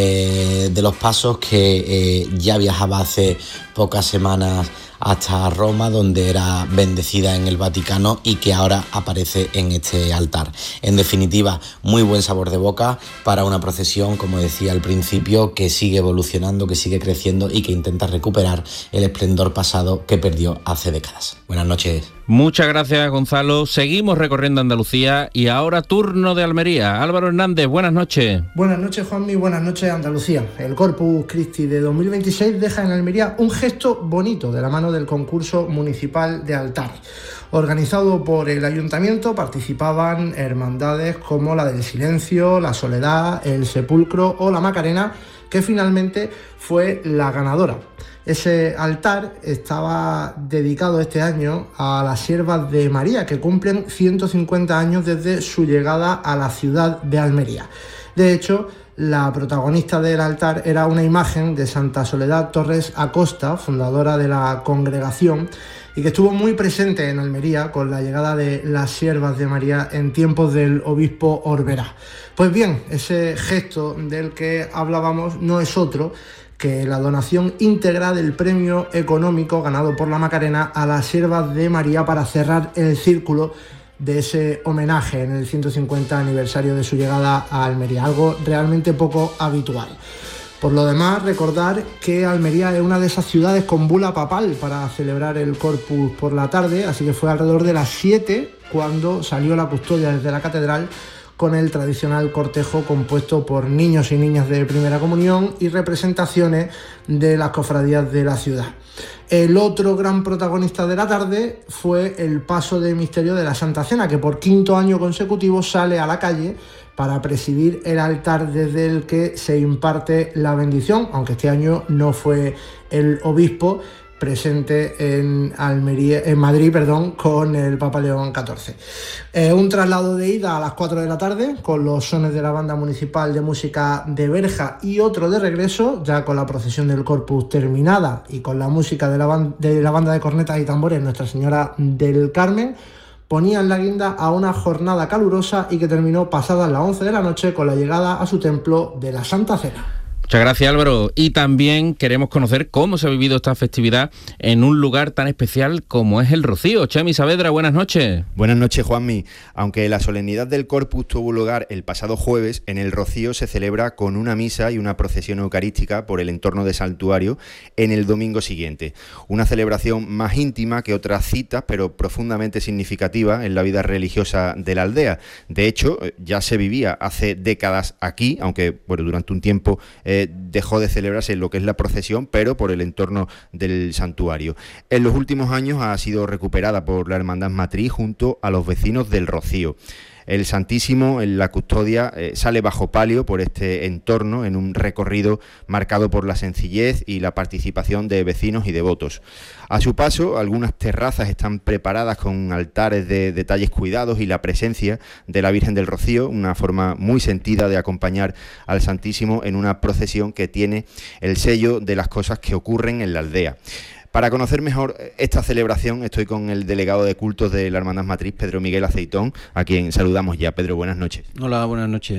eh, de los Pasos, que eh, ya viajaba hace pocas semanas hasta Roma, donde era bendecida en el Vaticano, y que ahora aparece en este altar. En definitiva, muy buen sabor de boca para una procesión, como decía al principio, que sigue evolucionando, que sigue creciendo y que intenta recuperar el esplendor pasado que perdió hace décadas. Buenas noches. Muchas gracias, Gonzalo. Seguimos recorriendo Andalucía y ahora turno de Almería. Álvaro Hernández, buenas noches. Buenas noches, Juanmi, buenas noches, Andalucía. El Corpus Christi de dos mil veintiséis deja en Almería un gesto bonito de la mano del concurso municipal de altar. Organizado por el ayuntamiento, participaban hermandades como la del Silencio, la Soledad, el Sepulcro o la Macarena, que finalmente fue la ganadora. Ese altar estaba dedicado este año a las siervas de María, que cumplen ciento cincuenta años desde su llegada a la ciudad de Almería. De hecho, la protagonista del altar era una imagen de Santa Soledad Torres Acosta, fundadora de la congregación, y que estuvo muy presente en Almería con la llegada de las siervas de María en tiempos del obispo Orberá. Pues bien, ese gesto del que hablábamos no es otro que la donación íntegra del premio económico ganado por la Macarena a las siervas de María para cerrar el círculo de ese homenaje en el ciento cincuenta aniversario de su llegada a Almería, algo realmente poco habitual. Por lo demás, recordar que Almería es una de esas ciudades con bula papal para celebrar el Corpus por la tarde, así que fue alrededor de las siete cuando salió la custodia desde la catedral, con el tradicional cortejo compuesto por niños y niñas de primera comunión y representaciones de las cofradías de la ciudad. El otro gran protagonista de la tarde fue el paso de misterio de la Santa Cena, que por quinto año consecutivo sale a la calle para presidir el altar desde el que se imparte la bendición, aunque este año no fue el obispo presente en Almería, en Madrid, perdón, con el Papa León catorce. Eh, un traslado de ida a las cuatro de la tarde con los sones de la Banda Municipal de Música de Berja, y otro de regreso ya con la procesión del Corpus terminada y con la música de la, ban- de la banda de cornetas y tambores Nuestra Señora del Carmen. Ponían la guinda a una jornada calurosa y que terminó pasadas las once de la noche con la llegada a su templo de la Santa Cena. Muchas gracias, Álvaro. Y también queremos conocer cómo se ha vivido esta festividad en un lugar tan especial como es el Rocío. Chemi Saavedra, buenas noches. Buenas noches, Juanmi. Aunque la solemnidad del Corpus tuvo lugar el pasado jueves, en el Rocío se celebra con una misa y una procesión eucarística por el entorno del santuario en el domingo siguiente. Una celebración más íntima que otras citas, pero profundamente significativa en la vida religiosa de la aldea. De hecho, ya se vivía hace décadas aquí, aunque bueno, durante un tiempo eh, dejó de celebrarse lo que es la procesión, pero por el entorno del santuario. En los últimos años ha sido recuperada por la Hermandad Matriz junto a los vecinos del Rocío. El Santísimo en la custodia eh, sale bajo palio por este entorno en un recorrido marcado por la sencillez y la participación de vecinos y devotos. A su paso, algunas terrazas están preparadas con altares de detalles cuidados y la presencia de la Virgen del Rocío, una forma muy sentida de acompañar al Santísimo en una procesión que tiene el sello de las cosas que ocurren en la aldea. Para conocer mejor esta celebración estoy con el delegado de cultos de la Hermandad Matriz, Pedro Miguel Aceitón, a quien saludamos ya. Pedro, buenas noches. Hola, buenas noches.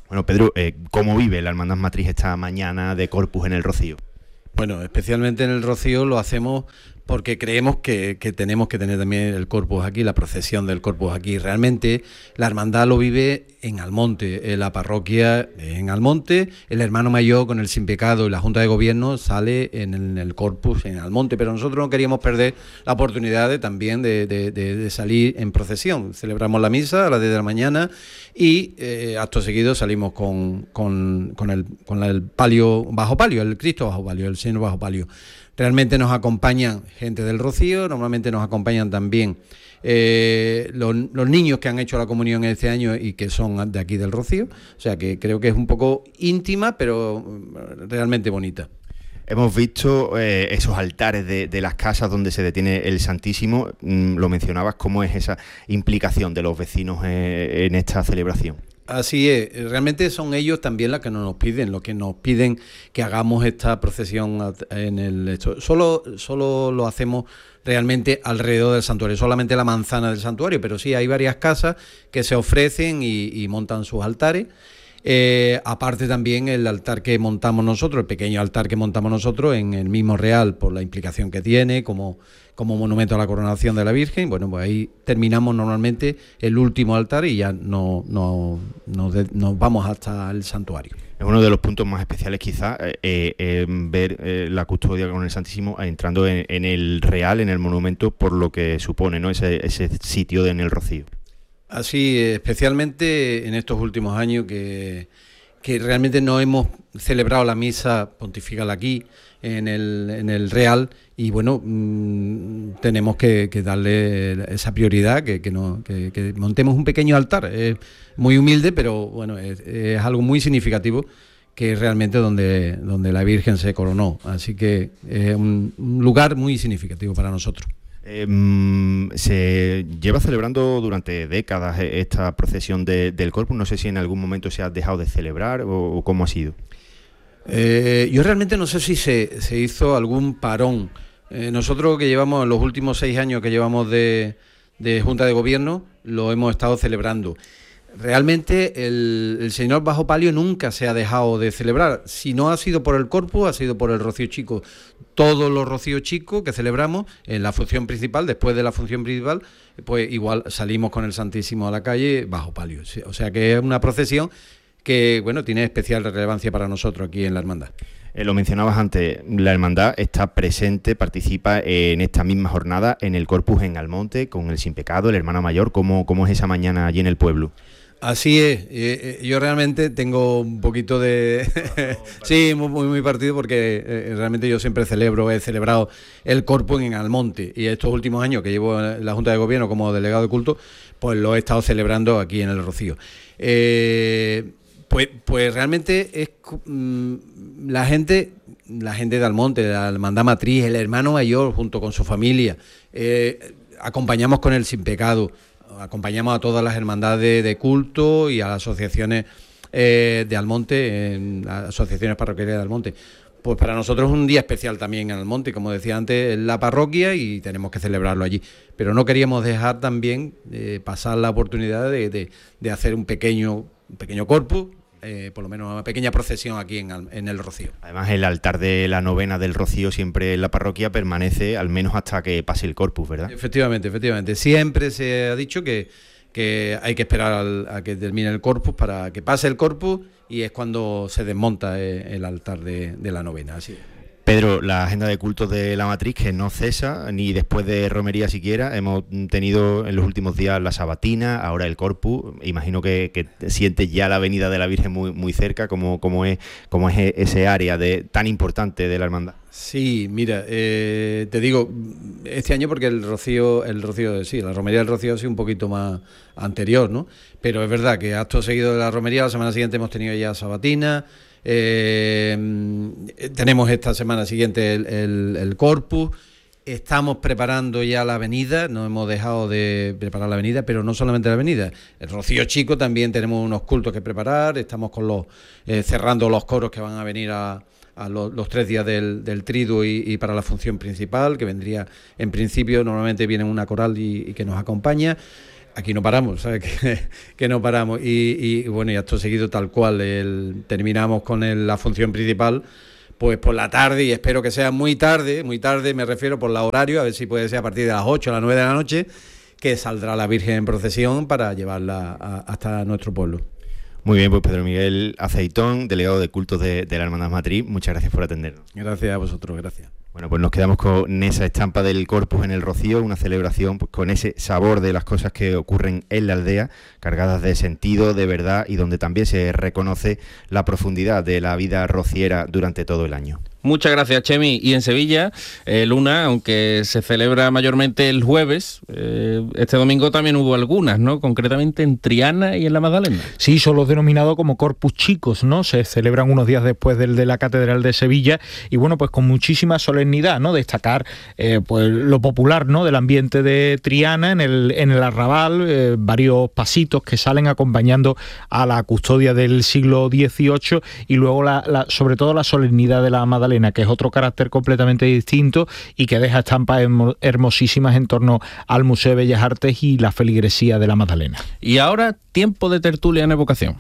Bueno, Pedro, eh, ¿cómo vive la Hermandad Matriz esta mañana de Corpus en el Rocío? Bueno, especialmente en el Rocío lo hacemos porque creemos que, que tenemos que tener también el Corpus aquí, la procesión del Corpus aquí. Realmente la hermandad lo vive en Almonte, en la parroquia en Almonte, el hermano mayor con el Sin Pecado y la Junta de Gobierno sale en el, en el Corpus en Almonte, pero nosotros no queríamos perder la oportunidad de, también de, de, de, de salir en procesión. Celebramos la misa a las diez de la mañana y eh, acto seguido salimos con, con, con, el, con el palio, bajo palio, el Cristo bajo palio, el Señor bajo palio. Realmente nos acompañan gente del Rocío, normalmente nos acompañan también eh, los, los niños que han hecho la comunión este año y que son de aquí del Rocío, o sea que creo que es un poco íntima, pero realmente bonita. Hemos visto eh, esos altares de, de las casas donde se detiene el Santísimo, mm, lo mencionabas, ¿cómo es esa implicación de los vecinos eh, en esta celebración? Así es, realmente son ellos también los que nos piden, los que nos piden que hagamos esta procesión en el esto. Solo, solo lo hacemos realmente alrededor del santuario, solamente la manzana del santuario, pero sí hay varias casas que se ofrecen y, y montan sus altares. Eh, aparte también el altar que montamos nosotros, el pequeño altar que montamos nosotros en el mismo Real, por la implicación que tiene como, como monumento a la coronación de la Virgen. Bueno, pues ahí terminamos normalmente el último altar y ya no, no, no de, nos vamos hasta el santuario. Es uno de los puntos más especiales quizás, eh, eh, ver eh, la custodia con el Santísimo entrando en, en el Real, en el monumento, por lo que supone, ¿no?, ese, ese sitio de en el Rocío. Así, especialmente en estos últimos años que, que realmente no hemos celebrado la misa pontifical aquí, en el, en el Real, y bueno, mmm, tenemos que, que darle esa prioridad, que, que, no, que, que montemos un pequeño altar. Es muy humilde, pero bueno, es, es algo muy significativo, que es realmente donde, donde la Virgen se coronó. Así que es un, un lugar muy significativo para nosotros. Eh, se lleva celebrando durante décadas esta procesión de, del Corpus. No sé si en algún momento se ha dejado de celebrar o, o cómo ha sido. Eh, yo realmente no sé si se, se hizo algún parón. Eh, nosotros que llevamos los últimos seis años que llevamos de, de Junta de Gobierno, lo hemos estado celebrando. Realmente el, el Señor bajo palio nunca se ha dejado de celebrar. Si no ha sido por el Corpus, ha sido por el Rocío Chico. Todos los Rocíos Chicos que celebramos en la función principal, después de la función principal, pues igual salimos con el Santísimo a la calle bajo palio. O sea que es una procesión que, bueno, tiene especial relevancia para nosotros aquí en la hermandad. Eh, lo mencionabas antes, la hermandad está presente, participa en esta misma jornada en el Corpus en Almonte, con el Sin Pecado, el hermano mayor. ¿Cómo, cómo es esa mañana allí en el pueblo? Así es, eh, eh, yo realmente tengo un poquito de... sí, muy, muy, muy partido, porque eh, realmente yo siempre celebro, he celebrado el Corpus en Almonte, y estos últimos años que llevo en la Junta de Gobierno como delegado de culto, pues lo he estado celebrando aquí en el Rocío. Eh, pues, pues realmente es mmm, la gente, la gente de Almonte, la hermandad matriz, el hermano mayor junto con su familia, eh, acompañamos con el Sin Pecado, acompañamos a todas las hermandades de culto y a las asociaciones eh, de Almonte, en las asociaciones parroquiales de Almonte. Pues para nosotros es un día especial también en Almonte, como decía antes, en la parroquia, y tenemos que celebrarlo allí. Pero no queríamos dejar también eh, pasar la oportunidad de, de, de hacer un pequeño, un pequeño corpus, Eh, por lo menos una pequeña procesión aquí en, en el Rocío. Además, el altar de la novena del Rocío siempre en la parroquia permanece al menos hasta que pase el Corpus, ¿verdad? Efectivamente, efectivamente. Siempre se ha dicho que, que hay que esperar al, a que termine el Corpus para que pase el Corpus, y es cuando se desmonta el, el altar de, de la novena. Así es. Pedro, la agenda de cultos de la Matriz, que no cesa, ni después de romería siquiera. Hemos tenido en los últimos días la Sabatina, ahora el Corpus. Imagino que, que sientes ya la venida de la Virgen muy, muy cerca, como, como, es, como es ese área de, tan importante de la hermandad. Sí, mira, eh, te digo, este año porque el Rocío, el Rocío, sí, la romería del Rocío ha sido un poquito más anterior, ¿no? Pero es verdad que acto seguido de la romería, la semana siguiente hemos tenido ya Sabatina. Eh, tenemos esta semana siguiente el, el, el Corpus, estamos preparando ya la avenida, no hemos dejado de preparar la avenida, pero no solamente la avenida, el Rocío Chico también tenemos unos cultos que preparar, estamos con los eh, cerrando los coros que van a venir a, a los, los tres días del, del Triduo y, y para la función principal, que vendría en principio, normalmente viene una coral y, y que nos acompaña. aquí no paramos, ¿sabes? Que, que no paramos. Y, y bueno, y acto seguido tal cual, el, terminamos con el, la función principal, pues por la tarde, y espero que sea muy tarde, muy tarde me refiero por la horario, a ver si puede ser a partir de las ocho o las nueve de la noche, que saldrá la Virgen en procesión para llevarla a, hasta nuestro pueblo. Muy bien, pues Pedro Miguel Aceitón, delegado de cultos de, de la Hermandad Matriz, muchas gracias por atendernos. Gracias a vosotros, gracias. Bueno, pues nos quedamos con esa estampa del Corpus en el Rocío, una celebración pues, con ese sabor de las cosas que ocurren en la aldea, cargadas de sentido, de verdad, y donde también se reconoce la profundidad de la vida rociera durante todo el año. Muchas gracias, Chemi. Y en Sevilla, eh, Luna, aunque se celebra mayormente el jueves, eh, este domingo también hubo algunas, ¿no? Concretamente en Triana y en la Magdalena. Sí, son los denominados como Corpus Chicos, ¿no? Se celebran unos días después del de la Catedral de Sevilla y bueno, pues con muchísima solemnidad, ¿no? Destacar eh, pues lo popular, ¿no? Del ambiente de Triana en el, en el arrabal, eh, varios pasitos que salen acompañando a la custodia del siglo dieciocho y luego la, la, sobre todo la solemnidad de la Magdalena, que es otro carácter completamente distinto y que deja estampas hermosísimas en torno al Museo de Bellas Artes y la feligresía de la Magdalena. Y ahora, tiempo de tertulia en evocación.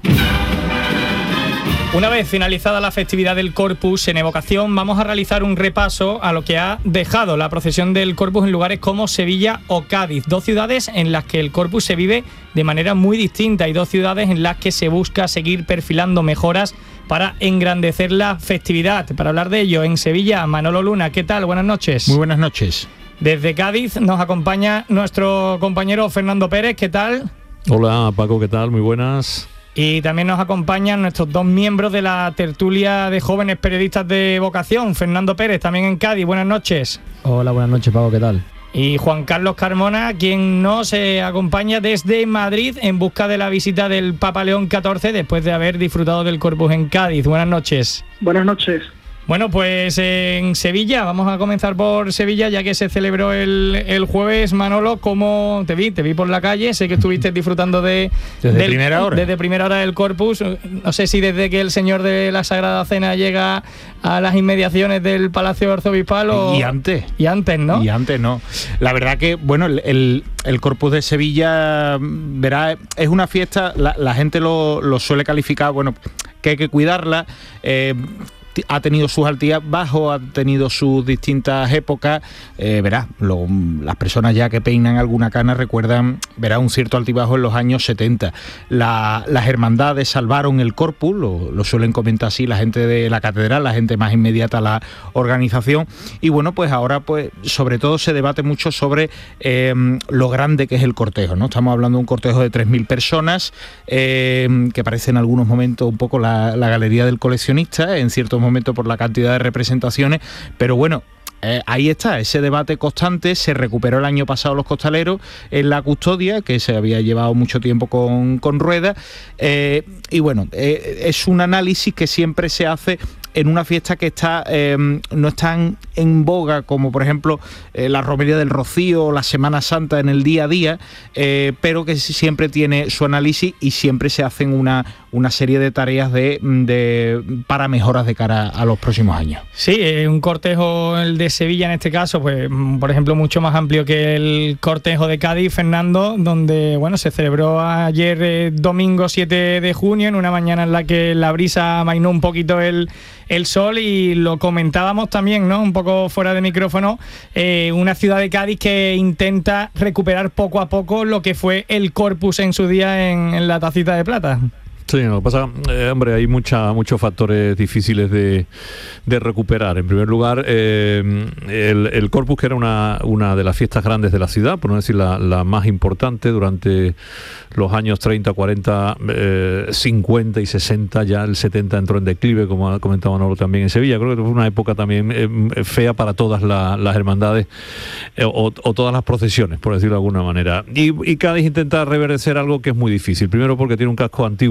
Una vez finalizada la festividad del Corpus en evocación, vamos a realizar un repaso a lo que ha dejado la procesión del Corpus en lugares como Sevilla o Cádiz, dos ciudades en las que el Corpus se vive de manera muy distinta y dos ciudades en las que se busca seguir perfilando mejoras para engrandecer la festividad. Para hablar de ello, en Sevilla, Manolo Luna, ¿qué tal? Buenas noches. Muy buenas noches. Desde Cádiz nos acompaña nuestro compañero Fernando Pérez, ¿qué tal? Hola Paco, ¿qué tal? Muy buenas. Y también nos acompañan nuestros dos miembros de la tertulia de jóvenes periodistas de vocación, Fernando Pérez, también en Cádiz. Buenas noches. Hola, buenas noches, Paco, ¿qué tal? Y Juan Carlos Carmona, quien nos eh, acompaña desde Madrid en busca de la visita del Papa León catorce después de haber disfrutado del Corpus en Cádiz. Buenas noches. Buenas noches. Bueno, pues en Sevilla, vamos a comenzar por Sevilla, ya que se celebró el, el jueves. Manolo, ¿cómo te vi? Te vi por la calle, sé que estuviste disfrutando de... Desde del, primera hora. Desde primera hora del Corpus. No sé si desde que el Señor de la Sagrada Cena llega a las inmediaciones del Palacio Arzobispal o... Y antes. Y antes, ¿no? Y antes, no. La verdad que, bueno, el, el, el Corpus de Sevilla, verá, es una fiesta, la, la gente lo, lo suele calificar, bueno, que hay que cuidarla, eh, ha tenido sus altías bajos, ha tenido sus distintas épocas, eh, verás, lo, las personas ya que peinan alguna cana recuerdan, verá, un cierto altibajo en los años setenta. La, las hermandades salvaron el Corpus, lo, lo suelen comentar así la gente de la catedral, la gente más inmediata a la organización, y bueno, pues ahora pues sobre todo se debate mucho sobre eh, lo grande que es el cortejo, ¿no? Estamos hablando de un cortejo de tres mil personas, eh, que parece en algunos momentos un poco la, la galería del coleccionista, en ciertos momento por la cantidad de representaciones, pero bueno, eh, ahí está, ese debate constante. Se recuperó el año pasado los costaleros en la custodia, que se había llevado mucho tiempo con, con ruedas, eh, y bueno, eh, es un análisis que siempre se hace en una fiesta que está eh, no es tan en boga como por ejemplo eh, la Romería del Rocío o la Semana Santa en el día a día, eh, pero que siempre tiene su análisis y siempre se hacen una, una serie de tareas de, de para mejoras de cara a los próximos años. Sí, un cortejo, el de Sevilla en este caso, pues por ejemplo mucho más amplio que el cortejo de Cádiz, Fernando, donde bueno, se celebró ayer eh, domingo siete de junio, en una mañana en la que la brisa amainó un poquito el el sol, y lo comentábamos también, ¿no? Un poco fuera de micrófono, eh, una ciudad de Cádiz que intenta recuperar poco a poco lo que fue el Corpus en su día en, en la Tacita de Plata. Sí, lo que pasa, eh, hombre, hay mucha, muchos factores difíciles de, de recuperar. En primer lugar, eh, el, el Corpus, que era una, una de las fiestas grandes de la ciudad, por no decir la, la más importante durante los años treinta, cuarenta, eh, cincuenta y sesenta, ya el setenta entró en declive, como ha comentado Manolo también en Sevilla. Creo que fue una época también eh, fea para todas la, las hermandades eh, o, o todas las procesiones, por decirlo de alguna manera. Y, y Cádiz intenta reverdecer algo que es muy difícil. Primero porque tiene un casco antiguo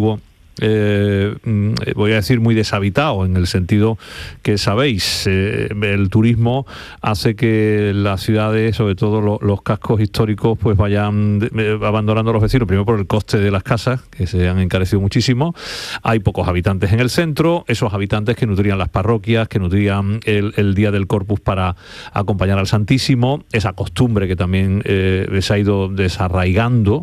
Eh, voy a decir muy deshabitado, en el sentido que sabéis, eh, el turismo hace que las ciudades, sobre todo lo, los cascos históricos, pues vayan de, abandonando a los vecinos, primero por el coste de las casas, que se han encarecido muchísimo. Hay pocos habitantes en el centro, esos habitantes que nutrían las parroquias, que nutrían el, el Día del Corpus para acompañar al Santísimo, esa costumbre que también eh, se ha ido desarraigando.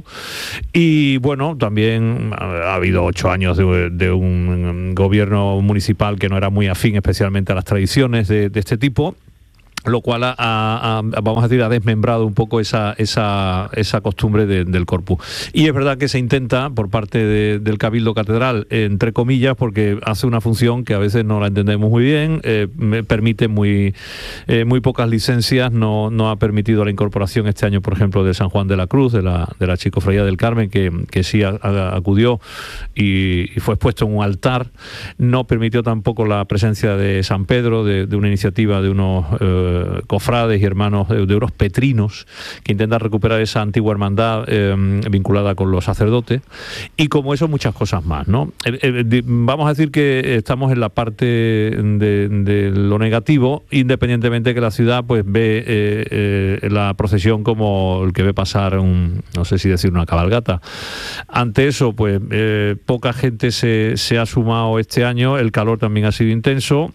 Y bueno, también ha habido ocho años De, de un gobierno municipal que no era muy afín especialmente a las tradiciones de, de este tipo, lo cual ha, ha, vamos a decir, ha desmembrado un poco esa, esa, esa costumbre de, del Corpus. Y es verdad que se intenta por parte de, del Cabildo Catedral, entre comillas, porque hace una función que a veces no la entendemos muy bien, eh, permite muy, eh, muy pocas licencias, no, no ha permitido la incorporación este año, por ejemplo, de San Juan de la Cruz, de la, de la Chicofradía del Carmen, que, que sí a, a, acudió y, y fue expuesto en un altar. No permitió tampoco la presencia de San Pedro, de, de una iniciativa de unos eh, cofrades y hermanos de, de unos petrinos que intentan recuperar esa antigua hermandad eh, vinculada con los sacerdotes, y como eso muchas cosas más, ¿no? Eh, eh, de, vamos a decir que estamos en la parte de, de lo negativo, independientemente que la ciudad pues ve eh, eh, la procesión como el que ve pasar un, no sé si decir una cabalgata. Ante eso, pues eh, poca gente se, se ha sumado este año, el calor también ha sido intenso.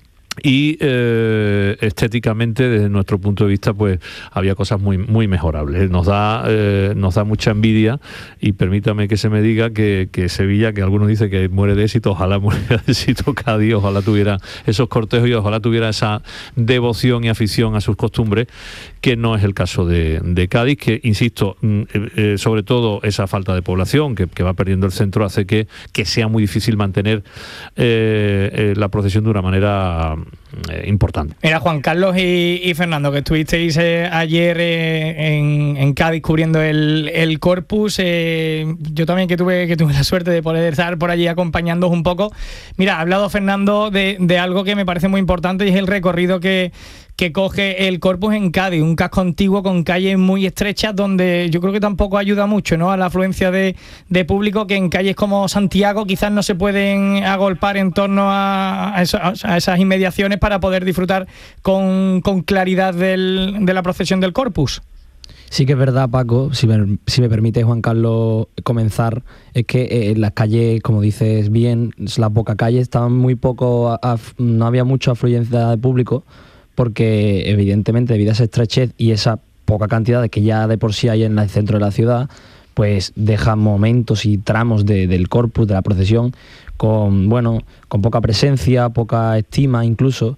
Y eh, estéticamente, desde nuestro punto de vista, pues había cosas muy muy mejorables. Nos da eh, nos da mucha envidia, y permítame que se me diga que, que Sevilla, que algunos dicen que muere de éxito, ojalá muere de éxito Cádiz, ojalá tuviera esos cortejos y ojalá tuviera esa devoción y afición a sus costumbres, que no es el caso de, de Cádiz, que, insisto, eh, eh, sobre todo esa falta de población que, que va perdiendo el centro hace que, que sea muy difícil mantener eh, eh, la procesión de una manera Eh, importante. Mira, Juan Carlos y, y Fernando, que estuvisteis eh, ayer eh, en, en Cádiz cubriendo el, el Corpus, eh, yo también que tuve que tuve la suerte de poder estar por allí acompañándoos un poco. Mira, ha hablado Fernando de, de algo que me parece muy importante, y es el recorrido que que coge el Corpus en Cádiz, un casco antiguo con calles muy estrechas, donde yo creo que tampoco ayuda mucho, ¿no?, a la afluencia de, de público, que en calles como Santiago quizás no se pueden agolpar en torno a, a, eso, a esas inmediaciones para poder disfrutar con, con claridad del, de la procesión del Corpus. Sí que es verdad, Paco, si me, si me permite, Juan Carlos, comenzar, es que eh, las calles, como dices bien, las pocas calles estaban muy poco, af, no había mucha afluencia de público, porque evidentemente debido a esa estrechez y esa poca cantidad de que ya de por sí hay en el centro de la ciudad, pues deja momentos y tramos de, del Corpus, de la procesión, con bueno, con poca presencia, poca estima incluso,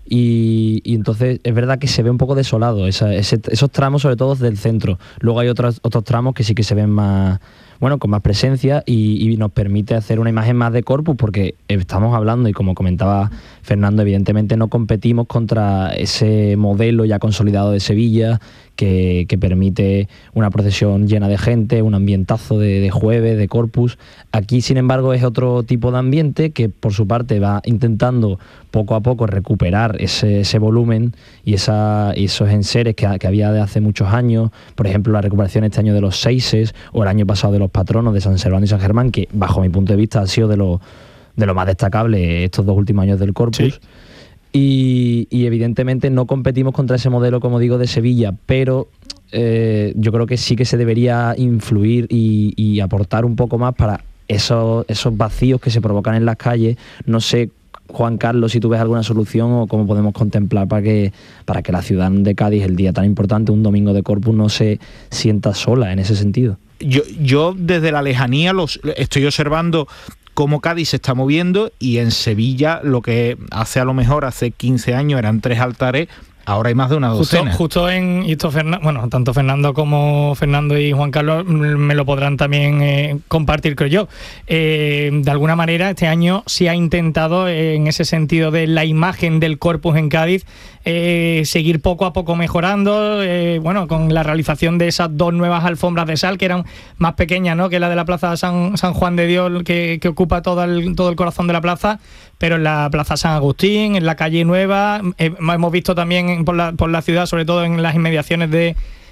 y, y entonces es verdad que se ve un poco desolado esa, ese, esos tramos, sobre todo del centro. Luego hay otros, otros tramos que sí que se ven más, bueno, con más presencia, y, y nos permite hacer una imagen más de Corpus, porque estamos hablando, y como comentaba Fernando, evidentemente no competimos contra ese modelo ya consolidado de Sevilla, que, que permite una procesión llena de gente, un ambientazo de, de jueves, de Corpus. Aquí, sin embargo, es otro tipo de ambiente que por su parte va intentando poco a poco recuperar ese, ese volumen y, esa, y esos enseres que, que había de hace muchos años. Por ejemplo, la recuperación este año de los seises, o el año pasado de los patronos de San Servando y San Germán, que bajo mi punto de vista ha sido de lo, de lo más destacable estos dos últimos años del Corpus. Sí. Y, y evidentemente no competimos contra ese modelo, como digo, de Sevilla, pero eh, yo creo que sí que se debería influir y, y aportar un poco más para esos, esos vacíos que se provocan en las calles. No sé, Juan Carlos, si tú ves alguna solución o cómo podemos contemplar para que, para que la ciudad de Cádiz, el día tan importante, un domingo de Corpus, no se sienta sola en ese sentido. Yo, yo desde la lejanía los estoy observando cómo Cádiz se está moviendo, y en Sevilla lo que hace a lo mejor hace quince años eran tres altares, ahora hay más de una docena. Justo, justo en esto, bueno, tanto Fernando como Fernando y Juan Carlos me lo podrán también eh, compartir, creo yo. Eh, de alguna manera, este año se ha intentado, eh, en ese sentido de la imagen del Corpus en Cádiz, eh, seguir poco a poco mejorando, eh, bueno, con la realización de esas dos nuevas alfombras de sal, que eran más pequeñas, ¿no?, que la de la Plaza San, San Juan de Dios, que, que ocupa todo el, todo el corazón de la plaza, pero en la Plaza San Agustín, en la calle Nueva, eh, hemos visto también por la, por la ciudad, sobre todo en las inmediaciones de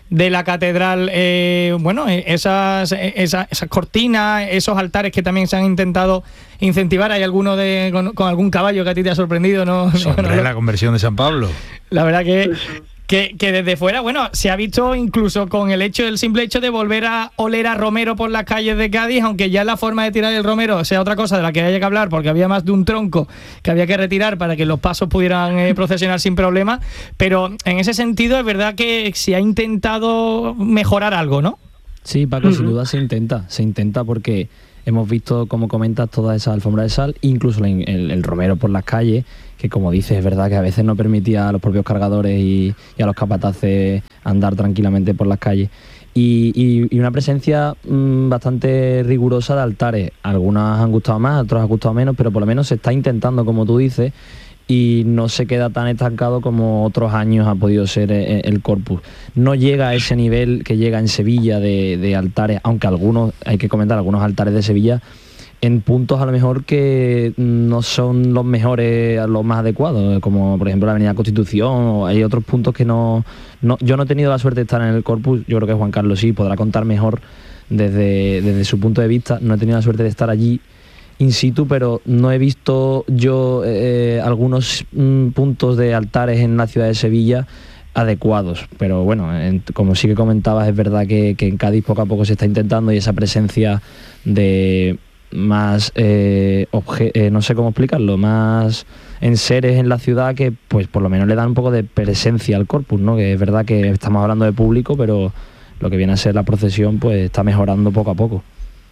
de la catedral, eh, bueno, esas, esas, esas cortinas, esos altares que también se han intentado incentivar. ¿Hay alguno de con, con algún caballo que a ti te ha sorprendido? No, Hombre, no, no, la conversión de San Pablo. La verdad que... Que, que desde fuera, bueno, se ha visto incluso con el hecho, el simple hecho de volver a oler a romero por las calles de Cádiz, aunque ya la forma de tirar el romero sea otra cosa de la que haya que hablar, porque había más de un tronco que había que retirar para que los pasos pudieran eh, procesionar sin problema, pero en ese sentido es verdad que se ha intentado mejorar algo, ¿no? Sí, Paco, sin duda se intenta, se intenta porque hemos visto, como comentas, todas esas alfombras de sal, incluso el, el, el romero por las calles, que como dices, es verdad que a veces no permitía a los propios cargadores y, y a los capataces andar tranquilamente por las calles. Y, y, y una presencia mmm, bastante rigurosa de altares. Algunas han gustado más, otras han gustado menos, pero por lo menos se está intentando, como tú dices, y no se queda tan estancado como otros años ha podido ser el Corpus. No llega a ese nivel que llega en Sevilla de, de altares, aunque algunos, hay que comentar, algunos altares de Sevilla en puntos a lo mejor que no son los mejores, los más adecuados, como por ejemplo la Avenida Constitución, o hay otros puntos que no, no... Yo no he tenido la suerte de estar en el Corpus, yo creo que Juan Carlos sí, podrá contar mejor desde, desde su punto de vista. No he tenido la suerte de estar allí in situ, pero no he visto yo eh, algunos mm, puntos de altares en la ciudad de Sevilla adecuados, pero bueno, en, como sí que comentabas, es verdad que, que en Cádiz poco a poco se está intentando, y esa presencia de más eh, obje- eh, no sé cómo explicarlo, más enseres en la ciudad que pues por lo menos le dan un poco de presencia al Corpus, ¿no? Que es verdad que estamos hablando de público, pero lo que viene a ser la procesión pues está mejorando poco a poco.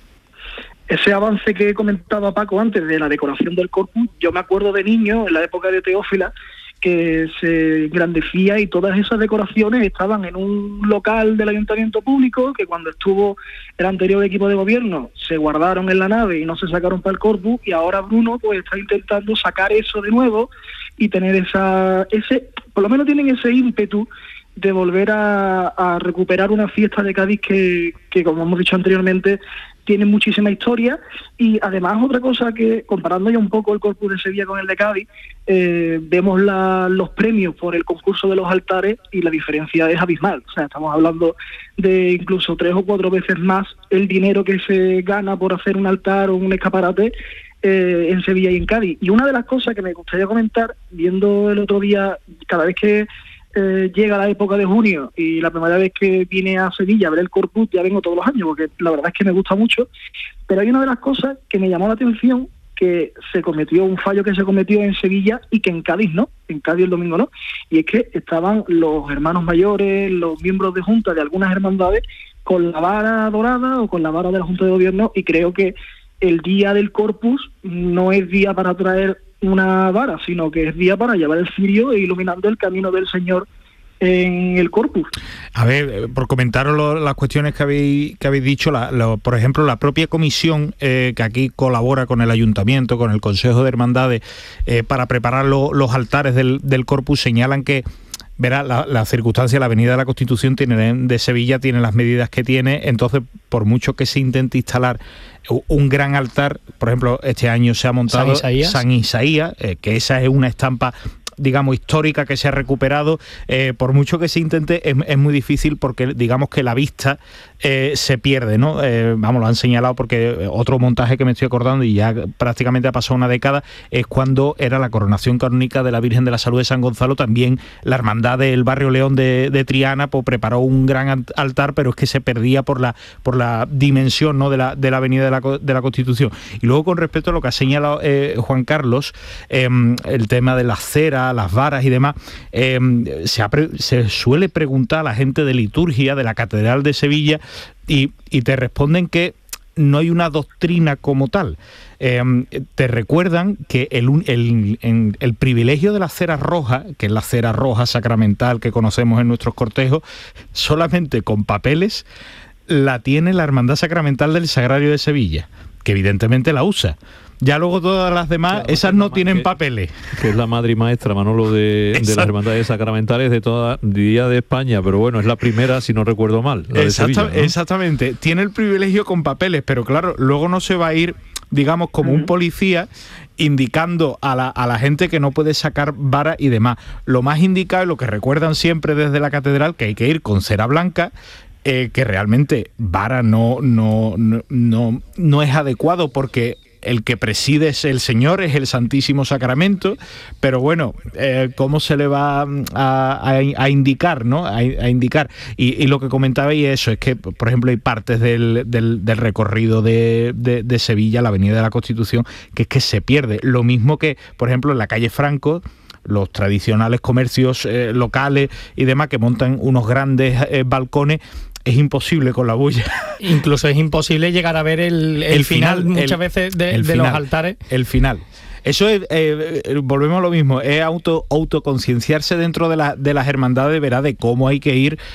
Ese avance que comentaba Paco antes de la decoración del Corpus, yo me acuerdo de niño, en la época de Teófila, que se engrandecía y todas esas decoraciones estaban en un local del ayuntamiento público, que cuando estuvo el anterior equipo de gobierno se guardaron en la nave y no se sacaron para el Corpus, y ahora Bruno pues está intentando sacar eso de nuevo y tener esa ese por lo menos tienen ese ímpetu de volver a, a recuperar una fiesta de Cádiz que, que, como hemos dicho anteriormente, tiene muchísima historia. Y además otra cosa que, comparando ya un poco el Corpus de Sevilla con el de Cádiz, eh, vemos la, los premios por el concurso de los altares y la diferencia es abismal. O sea, estamos hablando de incluso tres o cuatro veces más el dinero que se gana por hacer un altar o un escaparate eh, en Sevilla y en Cádiz. Y una de las cosas que me gustaría comentar, viendo el otro día, cada vez que Eh, llega la época de junio y la primera vez que vine a Sevilla a ver el Corpus, ya vengo todos los años porque la verdad es que me gusta mucho, pero hay una de las cosas que me llamó la atención, que se cometió un fallo que se cometió en Sevilla y que en Cádiz no, en Cádiz el domingo no, y es que estaban los hermanos mayores, los miembros de junta de algunas hermandades con la vara dorada o con la vara de la Junta de Gobierno, y creo que el día del Corpus no es día para traer una vara, sino que es día para llevar el cirio e iluminando el camino del Señor en el Corpus. A ver, por comentaros lo, las cuestiones que habéis que habéis dicho, la, lo, por ejemplo, la propia comisión eh, que aquí colabora con el Ayuntamiento, con el Consejo de Hermandades, eh, para preparar lo, los altares del, del Corpus, señalan que verá, la, la circunstancia, la Avenida de la Constitución tiene, de Sevilla tiene las medidas que tiene, entonces por mucho que se intente instalar un gran altar, por ejemplo, este año se ha montado San Isaías, San Isaías eh, que esa es una estampa, digamos, histórica que se ha recuperado, eh, por mucho que se intente es, es muy difícil porque digamos que la vista eh, se pierde, ¿no? Eh, vamos, lo han señalado porque otro montaje que me estoy acordando y ya prácticamente ha pasado una década es cuando era la coronación canónica de la Virgen de la Salud de San Gonzalo. También la hermandad del Barrio León de, de Triana pues preparó un gran altar, pero es que se perdía por la por la dimensión, ¿no?, de la de la Avenida de la, de la Constitución. Y luego, con respecto a lo que ha señalado eh, Juan Carlos, eh, el tema de las ceras, las varas y demás, eh, se, ha pre- se suele preguntar a la gente de liturgia de la Catedral de Sevilla y, y te responden que no hay una doctrina como tal. Eh, te recuerdan que el, el, el, el privilegio de la cera roja, que es la cera roja sacramental que conocemos en nuestros cortejos, solamente con papeles la tiene la Hermandad Sacramental del Sagrario de Sevilla, que evidentemente la usa. Ya luego todas las demás, claro, esas no tienen que, papeles. Que es la madre y maestra, Manolo, de, de las hermandades sacramentales de toda día de España, pero bueno, es la primera, si no recuerdo mal. La de Sevilla, ¿no? Exactamente, tiene el privilegio con papeles, pero claro, luego no se va a ir, digamos, como un policía indicando a la, a la gente que no puede sacar vara y demás. Lo más indicado, y lo que recuerdan siempre desde la catedral, que hay que ir con cera blanca, eh, que realmente vara no, no, no, no, no es adecuado porque el que preside es el Señor, es el Santísimo Sacramento, pero bueno, eh, ¿cómo se le va a, a, a indicar, ¿no? A, a indicar. Y, y lo que comentabais eso, es que, por ejemplo, hay partes del, del, del recorrido de, de, de Sevilla, la Avenida de la Constitución, que es que se pierde. Lo mismo que, por ejemplo, en la calle Franco, los tradicionales comercios eh, locales y demás que montan unos grandes eh, balcones. Es imposible con la bulla. Incluso es imposible llegar a ver el, el, el final, final, muchas el, veces de, de final, los altares. El final. Eso es, eh, volvemos a lo mismo, es auto autoconcienciarse dentro de, la, de las hermandades, verá de cómo hay que ir